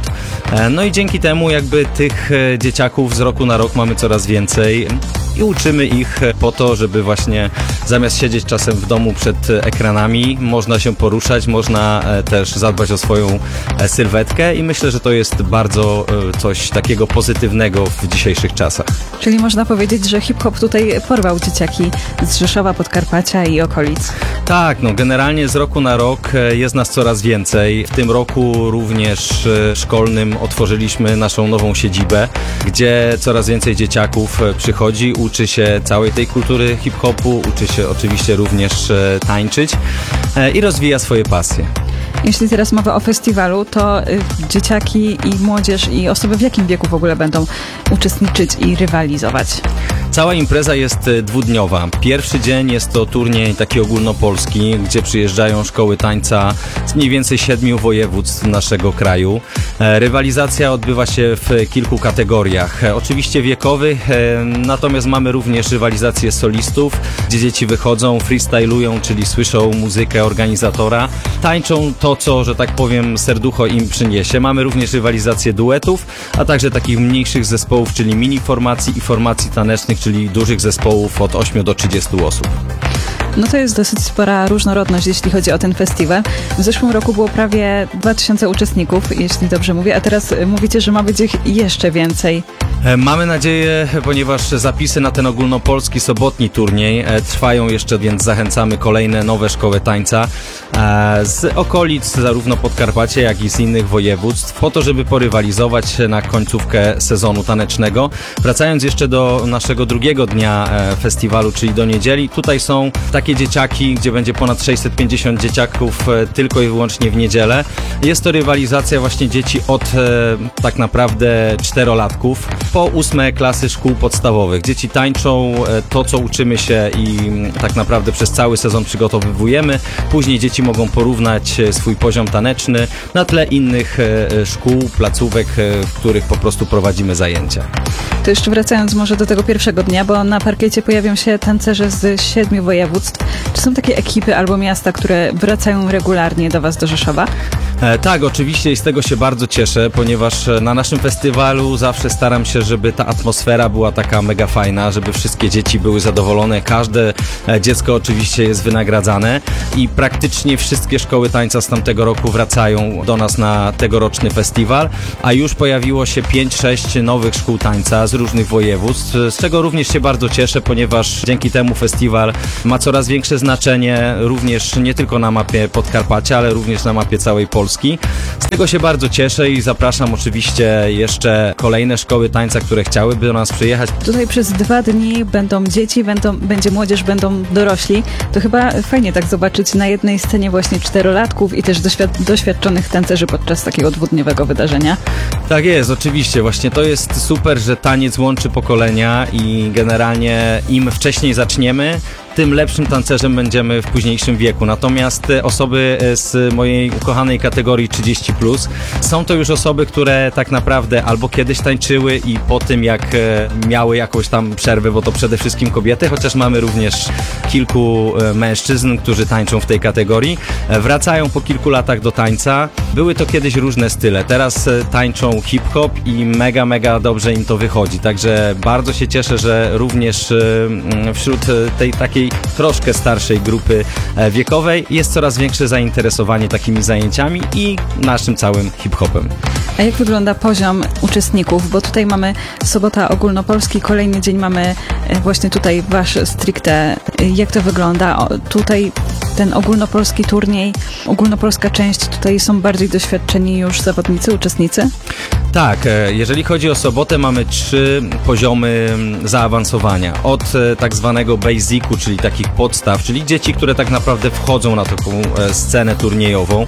No i dzięki temu jakby tych dzieciaków z roku na rok mamy coraz więcej i uczymy ich po to, żeby właśnie zamiast siedzieć czasem w domu przed ekranami, można się poruszać, można też zadbać o swoją sylwetkę i myślę, że to jest bardzo coś takiego pozytywnego w dzisiejszych czasach. Czyli można powiedzieć, że hip-hop tutaj porwał dzieciaki z Rzeszowa, Podkarpacia i okolic. Tak, no generalnie z roku na rok jest nas coraz więcej. W tym roku również szkolnym otworzyliśmy naszą nową siedzibę, gdzie coraz więcej dzieciaków przychodzi, uczy się całej tej kultury hip-hopu, uczy się oczywiście również tańczyć i rozwija swoje pasje. Jeśli teraz mowa o festiwalu, to y, dzieciaki i młodzież i osoby w jakim wieku w ogóle będą uczestniczyć i rywalizować? Cała impreza jest dwudniowa. Pierwszy dzień jest to turniej taki ogólnopolski, gdzie przyjeżdżają szkoły tańca z mniej więcej siedmiu województw naszego kraju. Rywalizacja odbywa się w kilku kategoriach, oczywiście wiekowych, natomiast mamy również rywalizację solistów, gdzie dzieci wychodzą, freestylują, czyli słyszą muzykę organizatora, tańczą to, co, że tak powiem, serducho im przyniesie. Mamy również rywalizację duetów, a także takich mniejszych zespołów, czyli mini formacji i formacji tanecznych, czyli dużych zespołów od ośmiu do trzydziestu osób. No to jest dosyć spora różnorodność, jeśli chodzi o ten festiwal. W zeszłym roku było prawie dwa tysiące uczestników, jeśli dobrze mówię, a teraz mówicie, że ma być ich jeszcze więcej. Mamy nadzieję, ponieważ zapisy na ten ogólnopolski sobotni turniej trwają jeszcze, więc zachęcamy kolejne nowe szkoły tańca z okolic zarówno Podkarpacia, jak i z innych województw, po to, żeby porywalizować na końcówkę sezonu tanecznego. Wracając jeszcze do naszego drugiego dnia festiwalu, czyli do niedzieli, tutaj są takie dzieciaki, gdzie będzie ponad sześćset pięćdziesiąt dzieciaków tylko i wyłącznie w niedzielę. Jest to rywalizacja właśnie dzieci od tak naprawdę czterolatków po ósme klasy szkół podstawowych. Dzieci tańczą to, co uczymy się i tak naprawdę przez cały sezon przygotowujemy. Później dzieci mogą porównać swój poziom taneczny na tle innych szkół, placówek, w których po prostu prowadzimy zajęcia. To jeszcze wracając może do tego pierwszego dnia, bo na parkiecie pojawią się tancerze z siedmiu województw. Czy są takie ekipy albo miasta, które wracają regularnie do Was, do Rzeszowa? E, tak, oczywiście i z tego się bardzo cieszę, ponieważ na naszym festiwalu zawsze staram się, żeby ta atmosfera była taka mega fajna, żeby wszystkie dzieci były zadowolone, każde dziecko oczywiście jest wynagradzane i praktycznie wszystkie szkoły tańca z tamtego roku wracają do nas na tegoroczny festiwal, a już pojawiło się pięć sześć nowych szkół tańca z różnych województw, z czego również się bardzo cieszę, ponieważ dzięki temu festiwal ma coraz większe znaczenie również nie tylko na mapie Podkarpacia, ale również na mapie całej Polski. Z tego się bardzo cieszę i zapraszam oczywiście jeszcze kolejne szkoły tańca, które chciałyby do nas przyjechać. Tutaj przez dwa dni będą dzieci, będą, będzie młodzież, będą dorośli. To chyba fajnie tak zobaczyć na jednej scenie właśnie czterolatków i też doświad- doświadczonych tancerzy podczas takiego dwudniowego wydarzenia. Tak jest, oczywiście. Właśnie to jest super, że taniec łączy pokolenia i generalnie im wcześniej zaczniemy, tym lepszym tancerzem będziemy w późniejszym wieku. Natomiast osoby z mojej ukochanej kategorii trzydzieści plus są to już osoby, które tak naprawdę albo kiedyś tańczyły i po tym jak miały jakąś tam przerwę, bo to przede wszystkim kobiety, chociaż mamy również kilku mężczyzn, którzy tańczą w tej kategorii, wracają po kilku latach do tańca. Były to kiedyś różne style, teraz tańczą hip-hop i mega, mega dobrze im to wychodzi. Także bardzo się cieszę, że również wśród tej takiej troszkę starszej grupy wiekowej jest coraz większe zainteresowanie takimi zajęciami i naszym całym hip-hopem. A jak wygląda poziom uczestników? Bo tutaj mamy sobota ogólnopolski, kolejny dzień mamy właśnie tutaj wasz stricte. Jak to wygląda? O, tutaj ten ogólnopolski turniej, ogólnopolska część, tutaj są bardziej doświadczeni już zawodnicy, uczestnicy? Tak, jeżeli chodzi o sobotę, mamy trzy poziomy zaawansowania. Od tak zwanego basicu, czyli takich podstaw, czyli dzieci, które tak naprawdę wchodzą na taką scenę turniejową,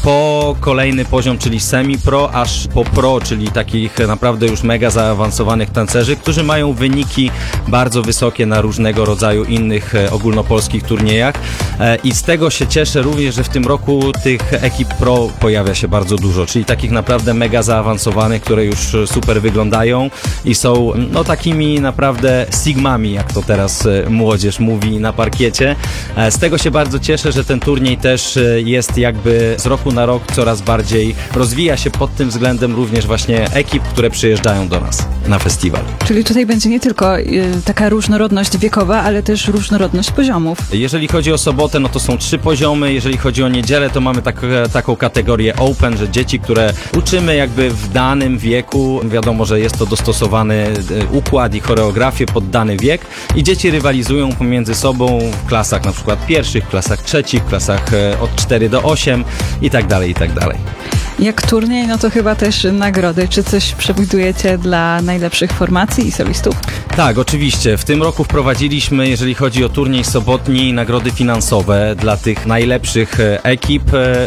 po kolejny poziom, czyli semi-pro, aż po pro, czyli takich naprawdę już mega zaawansowanych tancerzy, którzy mają wyniki bardzo wysokie na różnego rodzaju innych ogólnopolskich turniejach. I z tego się cieszę również, że w tym roku tych ekip pro pojawia się bardzo dużo, czyli takich naprawdę mega zaawansowanych, które już super wyglądają i są no takimi naprawdę sigmami, jak to teraz młodzież mówi, spodni na parkiecie. Z tego się bardzo cieszę, że ten turniej też jest jakby z roku na rok coraz bardziej rozwija się pod tym względem również właśnie ekip, które przyjeżdżają do nas na festiwal. Czyli tutaj będzie nie tylko y, taka różnorodność wiekowa, ale też różnorodność poziomów. Jeżeli chodzi o sobotę, no to są trzy poziomy. Jeżeli chodzi o niedzielę, to mamy tak, taką kategorię open, że dzieci, które uczymy jakby w danym wieku, wiadomo, że jest to dostosowany układ i choreografię pod dany wiek i dzieci rywalizują pomiędzy sobą w klasach na przykład pierwszych, w klasach trzecich, w klasach od cztery do osiem i tak dalej, i tak dalej. Jak turniej, no to chyba też nagrody. Czy coś przewidujecie dla najlepszych formacji i solistów? Tak, oczywiście. W tym roku wprowadziliśmy, jeżeli chodzi o turniej sobotni, nagrody finansowe dla tych najlepszych ekip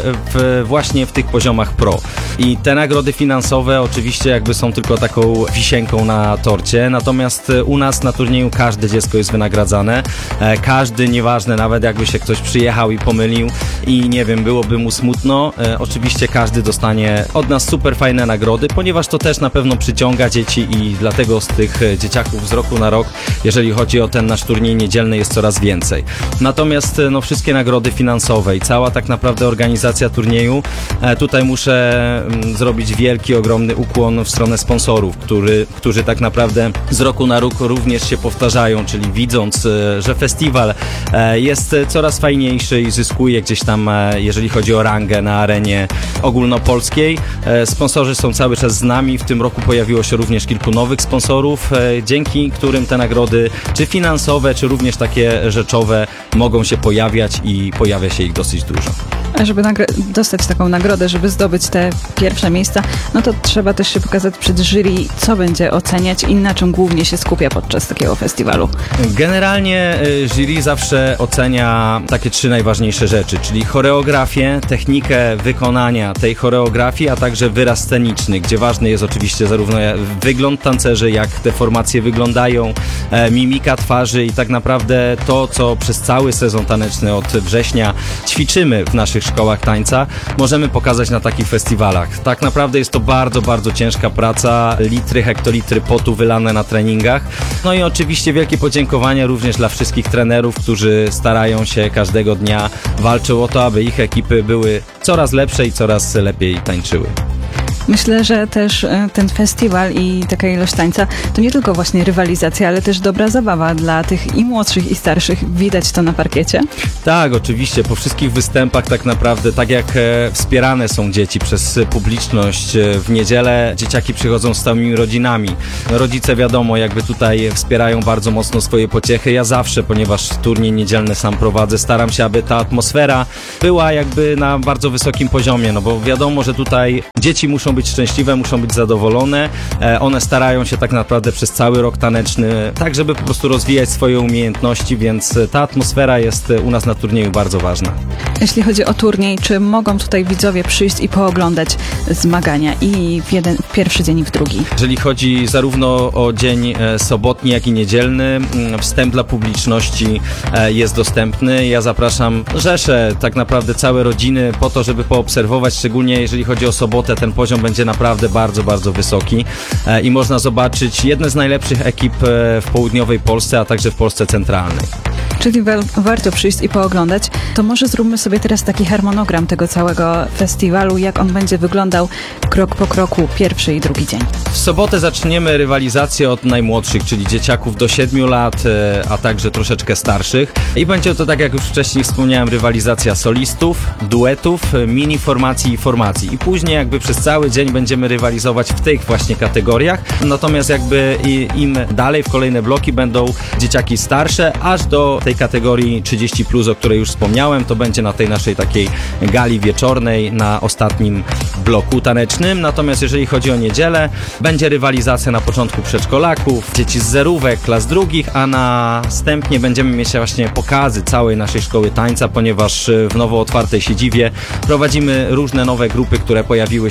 w, właśnie w tych poziomach pro. I te nagrody finansowe oczywiście jakby są tylko taką wisienką na torcie, natomiast u nas na turnieju każde dziecko jest wynagradzane. Każdy, nieważne nawet jakby się ktoś przyjechał i pomylił i nie wiem, byłoby mu smutno, oczywiście każdy dostanie od nas super fajne nagrody, ponieważ to też na pewno przyciąga dzieci i dlatego z tych dzieciaków z roku na rok, jeżeli chodzi o ten nasz turniej niedzielny, jest coraz więcej. Natomiast no, wszystkie nagrody finansowe i cała tak naprawdę organizacja turnieju, tutaj muszę zrobić wielki, ogromny ukłon w stronę sponsorów, który, którzy tak naprawdę z roku na rok również się powtarzają, czyli widząc, że festiwal jest coraz fajniejszy i zyskuje gdzieś tam, jeżeli chodzi o rangę na arenie ogólnopolskiej. Sponsorzy są cały czas z nami. W tym roku pojawiło się również kilku nowych sponsorów, dzięki którym te nagrody, czy finansowe, czy również takie rzeczowe, mogą się pojawiać i pojawia się ich dosyć dużo. A żeby dostać taką nagrodę, żeby zdobyć te pierwsze miejsca, no to trzeba też się pokazać przed jury, co będzie oceniać i na czym głównie się skupia podczas takiego festiwalu. Generalnie jury zawsze ocenia takie trzy najważniejsze rzeczy, czyli choreografię, technikę wykonania tej choreografii, a także wyraz sceniczny, gdzie ważny jest oczywiście zarówno wygląd tancerzy, jak te formacje wyglądają, mimika twarzy i tak naprawdę to, co przez cały sezon taneczny od września ćwiczymy w naszych szkołach tańca, możemy pokazać na takich festiwalach. Tak naprawdę jest to bardzo, bardzo ciężka praca, litry, hektolitry potu wylane na treningach. No i oczywiście wielkie podziękowania również dla wszystkich trenerów, którzy starają się każdego dnia, walczą o to, aby ich ekipy były coraz lepsze i coraz lepiej tańczyły. Myślę, że też ten festiwal i taka ilość tańca to nie tylko właśnie rywalizacja, ale też dobra zabawa dla tych i młodszych, i starszych. Widać to na parkiecie? Tak, oczywiście. Po wszystkich występach tak naprawdę, tak jak wspierane są dzieci przez publiczność, w niedzielę dzieciaki przychodzą z całymi rodzinami. Rodzice wiadomo, jakby tutaj wspierają bardzo mocno swoje pociechy. Ja zawsze, ponieważ turniej niedzielny sam prowadzę, staram się, aby ta atmosfera była jakby na bardzo wysokim poziomie, no bo wiadomo, że tutaj dzieci muszą być szczęśliwe, muszą być zadowolone. One starają się tak naprawdę przez cały rok taneczny, tak żeby po prostu rozwijać swoje umiejętności, więc ta atmosfera jest u nas na turnieju bardzo ważna. Jeśli chodzi o turniej, czy mogą tutaj widzowie przyjść i pooglądać zmagania i w jeden, w pierwszy dzień i w drugi? Jeżeli chodzi zarówno o dzień sobotni, jak i niedzielny, wstęp dla publiczności jest dostępny. Ja zapraszam rzesze, tak naprawdę całe rodziny po to, żeby poobserwować, szczególnie jeżeli chodzi o sobotę, ten poziom będzie naprawdę bardzo, bardzo wysoki i można zobaczyć jedne z najlepszych ekip w południowej Polsce, a także w Polsce centralnej. Czyli wa- warto przyjść i pooglądać. To może zróbmy sobie teraz taki harmonogram tego całego festiwalu, jak on będzie wyglądał krok po kroku, pierwszy i drugi dzień. W sobotę zaczniemy rywalizację od najmłodszych, czyli dzieciaków do siedmiu lat, a także troszeczkę starszych. I będzie to, tak jak już wcześniej wspomniałem, rywalizacja solistów, duetów, mini formacji i formacji. I później jakby przez cały dzień będziemy rywalizować w tych właśnie kategoriach. Natomiast jakby im dalej w kolejne bloki będą dzieciaki starsze, aż do tej kategorii trzydzieści plus, o której już wspomniałem. To będzie na tej naszej takiej gali wieczornej, na ostatnim bloku tanecznym. Natomiast jeżeli chodzi o niedzielę, będzie rywalizacja na początku przedszkolaków, dzieci z zerówek, klas drugich, a następnie będziemy mieć właśnie pokazy całej naszej szkoły tańca, ponieważ w nowo otwartej siedziwie prowadzimy różne nowe grupy, które pojawiły się właśnie od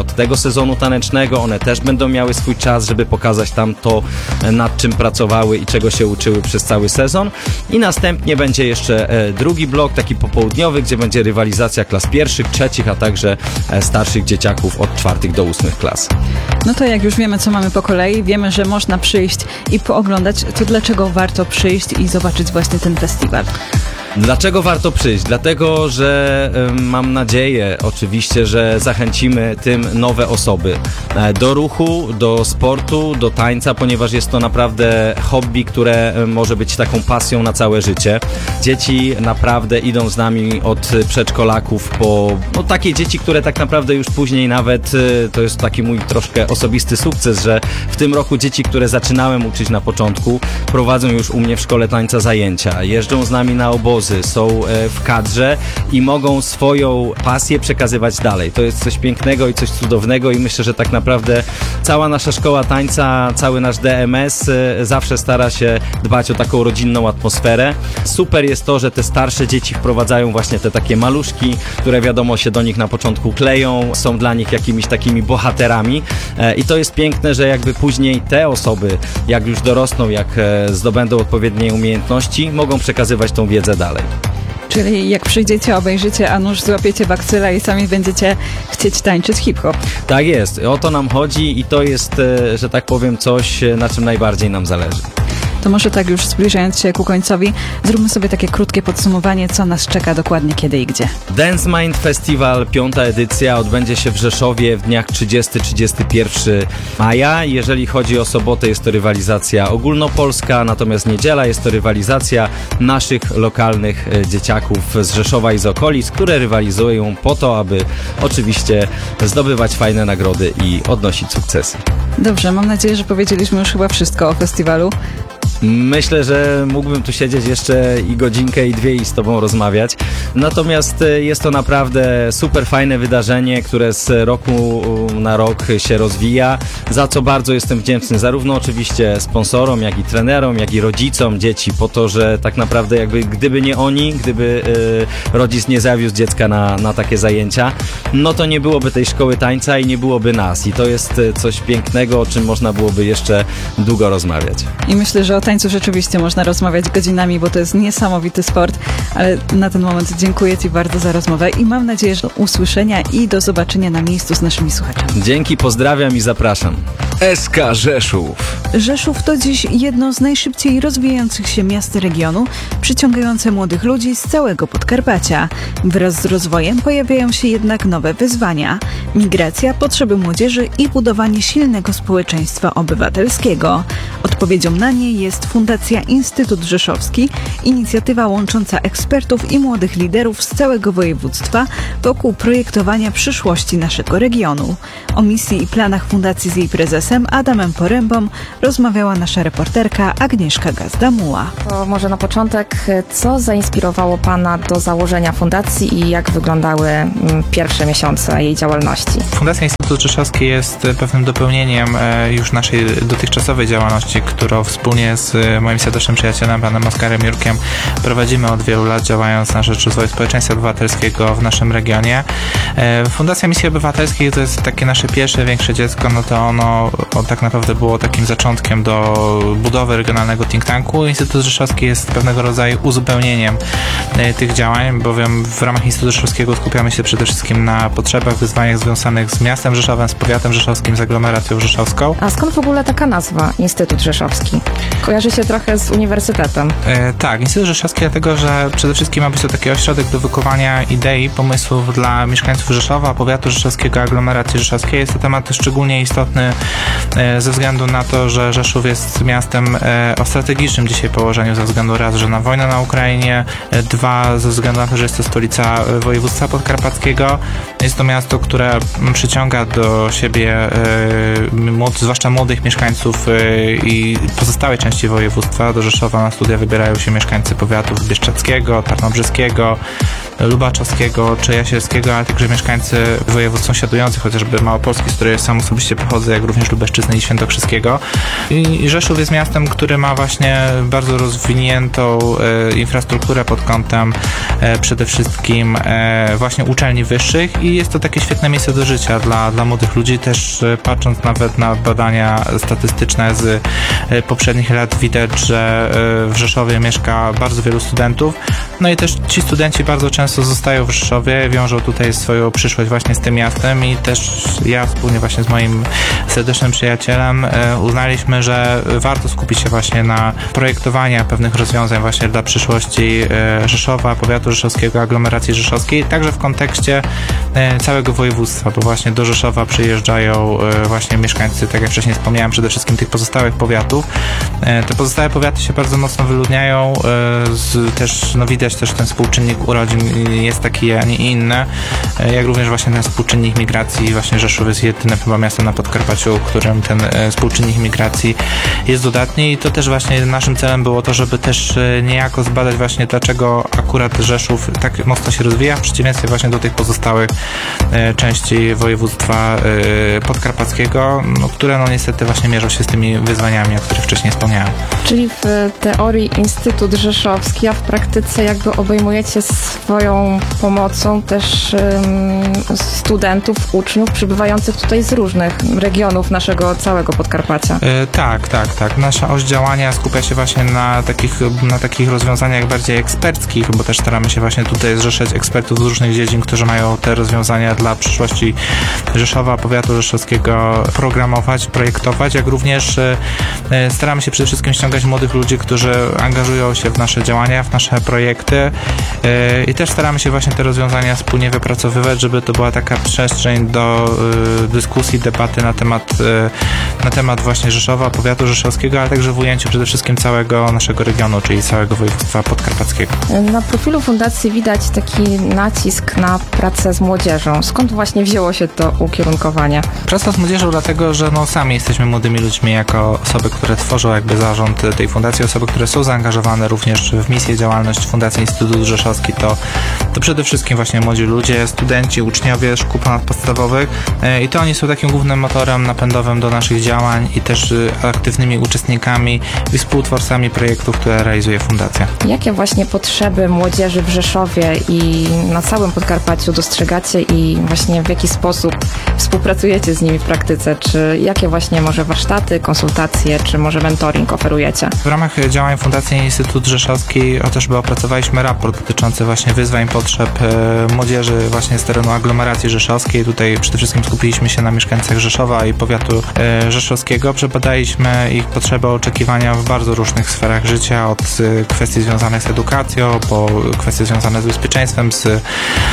od tego sezonu tanecznego. One też będą miały swój czas, żeby pokazać tam to, nad czym pracowały i czego się uczyły przez cały sezon. I następnie będzie jeszcze drugi blok, taki popołudniowy, gdzie będzie rywalizacja klas pierwszych, trzecich, a także starszych dzieciaków od czwartych do ósmych klas. No to jak już wiemy, co mamy po kolei, wiemy, że można przyjść i pooglądać, to dlaczego warto przyjść i zobaczyć właśnie ten festiwal? Dlaczego warto przyjść? Dlatego, że y, mam nadzieję oczywiście, że zachęcimy tym nowe osoby e, do ruchu, do sportu, do tańca, ponieważ jest to naprawdę hobby, które y, może być taką pasją na całe życie. Dzieci naprawdę idą z nami od przedszkolaków po no, takie dzieci, które tak naprawdę już później nawet, y, to jest taki mój troszkę osobisty sukces, że w tym roku dzieci, które zaczynałem uczyć na początku, prowadzą już u mnie w szkole tańca zajęcia, jeżdżą z nami na obozy, są w kadrze i mogą swoją pasję przekazywać dalej. To jest coś pięknego i coś cudownego i myślę, że tak naprawdę cała nasza szkoła tańca, cały nasz D M S zawsze stara się dbać o taką rodzinną atmosferę. Super jest to, że te starsze dzieci wprowadzają właśnie te takie maluszki, które wiadomo się do nich na początku kleją, są dla nich jakimiś takimi bohaterami i to jest piękne, że jakby później te osoby, jak już dorosną, jak zdobędą odpowiednie umiejętności, mogą przekazywać tą wiedzę dalej. Czyli jak przyjdziecie, obejrzycie, a nuż złapiecie bakcyla i sami będziecie chcieć tańczyć hip-hop. Tak jest, o to nam chodzi i to jest, że tak powiem, coś, na czym najbardziej nam zależy. To może tak już zbliżając się ku końcowi, zróbmy sobie takie krótkie podsumowanie, co nas czeka dokładnie, kiedy i gdzie. Dance Mind Festival, piąta edycja, odbędzie się w Rzeszowie w dniach trzydziestego do trzydziestego pierwszego maja. Jeżeli chodzi o sobotę, jest to rywalizacja ogólnopolska, natomiast niedziela jest to rywalizacja naszych lokalnych dzieciaków z Rzeszowa i z okolic, które rywalizują po to, aby oczywiście zdobywać fajne nagrody i odnosić sukcesy. Dobrze, mam nadzieję, że powiedzieliśmy już chyba wszystko o festiwalu. Myślę, że mógłbym tu siedzieć jeszcze i godzinkę, i dwie i z Tobą rozmawiać. Natomiast jest to naprawdę super fajne wydarzenie, które z roku na rok się rozwija, za co bardzo jestem wdzięczny zarówno oczywiście sponsorom, jak i trenerom, jak i rodzicom dzieci, po to, że tak naprawdę jakby gdyby nie oni, gdyby yy, rodzic nie zawiózł dziecka na, na takie zajęcia, no to nie byłoby tej szkoły tańca i nie byłoby nas. I to jest coś pięknego, o czym można byłoby jeszcze długo rozmawiać. I myślę, że o tańcu rzeczywiście można rozmawiać godzinami, bo to jest niesamowity sport, ale na ten moment dziękuję Ci bardzo za rozmowę i mam nadzieję, że do usłyszenia i do zobaczenia na miejscu z naszymi słuchaczami. Dzięki, pozdrawiam i zapraszam. S K Rzeszów. Rzeszów to dziś jedno z najszybciej rozwijających się miast regionu, przyciągające młodych ludzi z całego Podkarpacia. Wraz z rozwojem pojawiają się jednak nowe wyzwania. Migracja, potrzeby młodzieży i budowanie silnego społeczeństwa obywatelskiego. Odpowiedzią na nie jest Fundacja Instytut Rzeszowski, inicjatywa łącząca ekspertów i młodych liderów z całego województwa wokół projektowania przyszłości naszego regionu. O misji i planach fundacji z jej prezesem Adamem Porębą rozmawiała nasza reporterka Agnieszka Gazdamuła. To może na początek, co zainspirowało Pana do założenia fundacji i jak wyglądały pierwsze miesiące jej działalności? Fundacja Instytut Rzeszowski jest pewnym dopełnieniem już naszej dotychczasowej działalności, którą wspólnie z moim serdecznym przyjacielem, panem Oskarem Jurkiem, prowadzimy od wielu lat, działając na rzecz rozwoju społeczeństwa obywatelskiego w naszym regionie. Fundacja Misji Obywatelskiej to jest takie nasze pierwsze, większe dziecko, no to ono, ono tak naprawdę było takim zaczątkiem do budowy regionalnego think tanku. Instytut Rzeszowski jest pewnego rodzaju uzupełnieniem tych działań, bowiem w ramach Instytutu Rzeszowskiego skupiamy się przede wszystkim na potrzebach, wyzwaniach związanych z miastem Rzeszowem, z powiatem rzeszowskim, z aglomeracją rzeszowską. A skąd w ogóle taka nazwa Instytut Rzeszowski? Kojarzy się trochę z uniwersytetem. E, tak, Instytut Rzeszowski dlatego, że przede wszystkim ma być to taki ośrodek do wykuwania idei, pomysłów dla mieszkańców Rzeszowa, powiatu rzeszowskiego, aglomeracji rzeszowskiej. Jest to temat szczególnie istotny e, ze względu na to, że Rzeszów jest miastem e, o strategicznym dzisiaj położeniu, ze względu raz, że na wojnę na Ukrainie, e, dwa, ze względu na to, że jest to stolica województwa podkarpackiego. Jest to miasto, które przyciąga do siebie e, młod, zwłaszcza młodych mieszkańców e, i pozostałej części województwa. Do Rzeszowa na studia wybierają się mieszkańcy powiatów bieszczadzkiego, tarnobrzyskiego, Lubaczowskiego czy Jasielskiego, ale także mieszkańcy województw sąsiadujących, chociażby Małopolski, z której sam osobiście pochodzę, jak również Lubelszczyzny i Świętokrzyskiego. I Rzeszów jest miastem, który ma właśnie bardzo rozwiniętą e, infrastrukturę pod kątem e, przede wszystkim e, właśnie uczelni wyższych i jest to takie świetne miejsce do życia dla, dla młodych ludzi. Też e, patrząc nawet na badania statystyczne z e, poprzednich lat widać, że e, w Rzeszowie mieszka bardzo wielu studentów. No i też ci studenci bardzo często zostają w Rzeszowie, wiążą tutaj swoją przyszłość właśnie z tym miastem i też ja wspólnie właśnie z moim serdecznym przyjacielem e, uznaliśmy, że warto skupić się właśnie na projektowaniu pewnych rozwiązań właśnie dla przyszłości e, Rzeszowa, powiatu rzeszowskiego, aglomeracji rzeszowskiej, także w kontekście e, całego województwa, bo właśnie do Rzeszowa przyjeżdżają e, właśnie mieszkańcy, tak jak wcześniej wspomniałem, przede wszystkim tych pozostałych powiatów. E, te pozostałe powiaty się bardzo mocno wyludniają, e, z, też no widać też ten współczynnik urodzin jest taki, a nie inny, e, jak również właśnie ten współczynnik migracji. Właśnie Rzeszów jest jedynym chyba miastem na Podkarpaciu, w którym ten e, współczynnik migracji jest dodatni i to też właśnie naszym celem było to, żeby też niejako zbadać właśnie dlaczego akurat Rzeszów tak mocno się rozwija w przeciwieństwie właśnie do tych pozostałych e, części województwa e, podkarpackiego, no, które no niestety właśnie mierzą się z tymi wyzwaniami, o których wcześniej wspomniałem. Czyli w teorii Instytut Rzeszowski, a w praktyce jakby obejmujecie swoją pomocą też um, studentów, uczniów przybywających tutaj z różnych regionów naszego całego Podkarpacia. E, tak, tak, tak. Nasza oś działania skupia się właśnie na takich, na takich rozwiązaniach bardziej eksperckich, bo też staramy się właśnie tutaj zrzeszać ekspertów z różnych dziedzin, którzy mają te rozwiązania dla przyszłości Rzeszowa, powiatu rzeszowskiego programować, projektować, jak również e, staramy się przede wszystkim ściągać młodych ludzi, którzy angażują się w nasze działania, w nasze projekty e, i też staramy się właśnie te rozwiązania wspólnie wypracowywać, żeby to była taka przestrzeń do e, dyskusji, debaty na temat, e, na temat właśnie Rzeszowa, powiatu rzeszowskiego, ale także w ujęciu przede wszystkim całego naszego regionu, czyli całego województwa podkarpackiego. Na profilu fundacji widać taki nacisk na pracę z młodzieżą. Skąd właśnie wzięło się to ukierunkowanie? Praca z młodzieżą dlatego, że no sami jesteśmy młodymi ludźmi jako osoby, które tworzą jakby zarząd tej fundacji, osoby, które są zaangażowane również w misję, działalność Fundacji Instytut Rzeszowski, to, to przede wszystkim właśnie młodzi ludzie, studenci, uczniowie szkół ponadpodstawowych i to oni są takim głównym motorem napędowym do naszych działań i też aktywnymi uczestnikami i współtwórcami projektów, które realizuje fundacja. Jakie właśnie potrzeby młodzieży w Rzeszowie i na całym Podkarpaciu dostrzegacie i właśnie w jaki sposób współpracujecie z nimi w praktyce? Czy jakie właśnie może warsztaty, konsultacje, czy może mentoring oferujecie? W ramach działań Fundacji Instytut Rzeszowski chociażby opracowaliśmy raport dotyczący właśnie wyzwań, potrzeb e, młodzieży właśnie z terenu aglomeracji rzeszowskiej. Tutaj przede wszystkim skupiliśmy się na mieszkańcach Rzeszowa i powiatu e, rzeszowskiego. Przebadaliśmy ich potrzeby, oczekiwania w bardzo różnych sferach życia, od e, kwestii związanych z edukacją, po kwestie związane z bezpieczeństwem, z, e,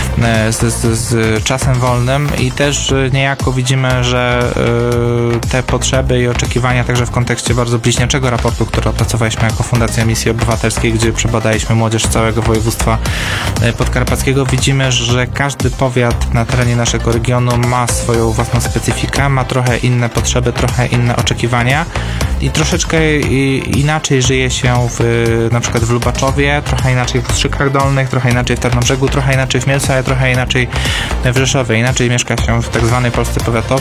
z, z, z czasem wolnym i też e, niejako widzimy, że e, te potrzeby i oczekiwania także w kontekście bardzo bliźniaczego raportu, który opracowaliśmy jako Fundacja Misji Obywatelskiej, gdzie przebadaliśmy młodzież całego województwa podkarpackiego, widzimy, że każdy powiat na terenie naszego regionu ma swoją własną specyfikę, ma trochę inne potrzeby, trochę inne oczekiwania i troszeczkę inaczej żyje się w, na przykład w Lubaczowie, trochę inaczej w Ostrzykach Dolnych, trochę inaczej w Tarnobrzegu, trochę inaczej w Mielcu, ale trochę inaczej w Rzeszowie. Inaczej mieszka się w tak zwanej Polsce powiatowej,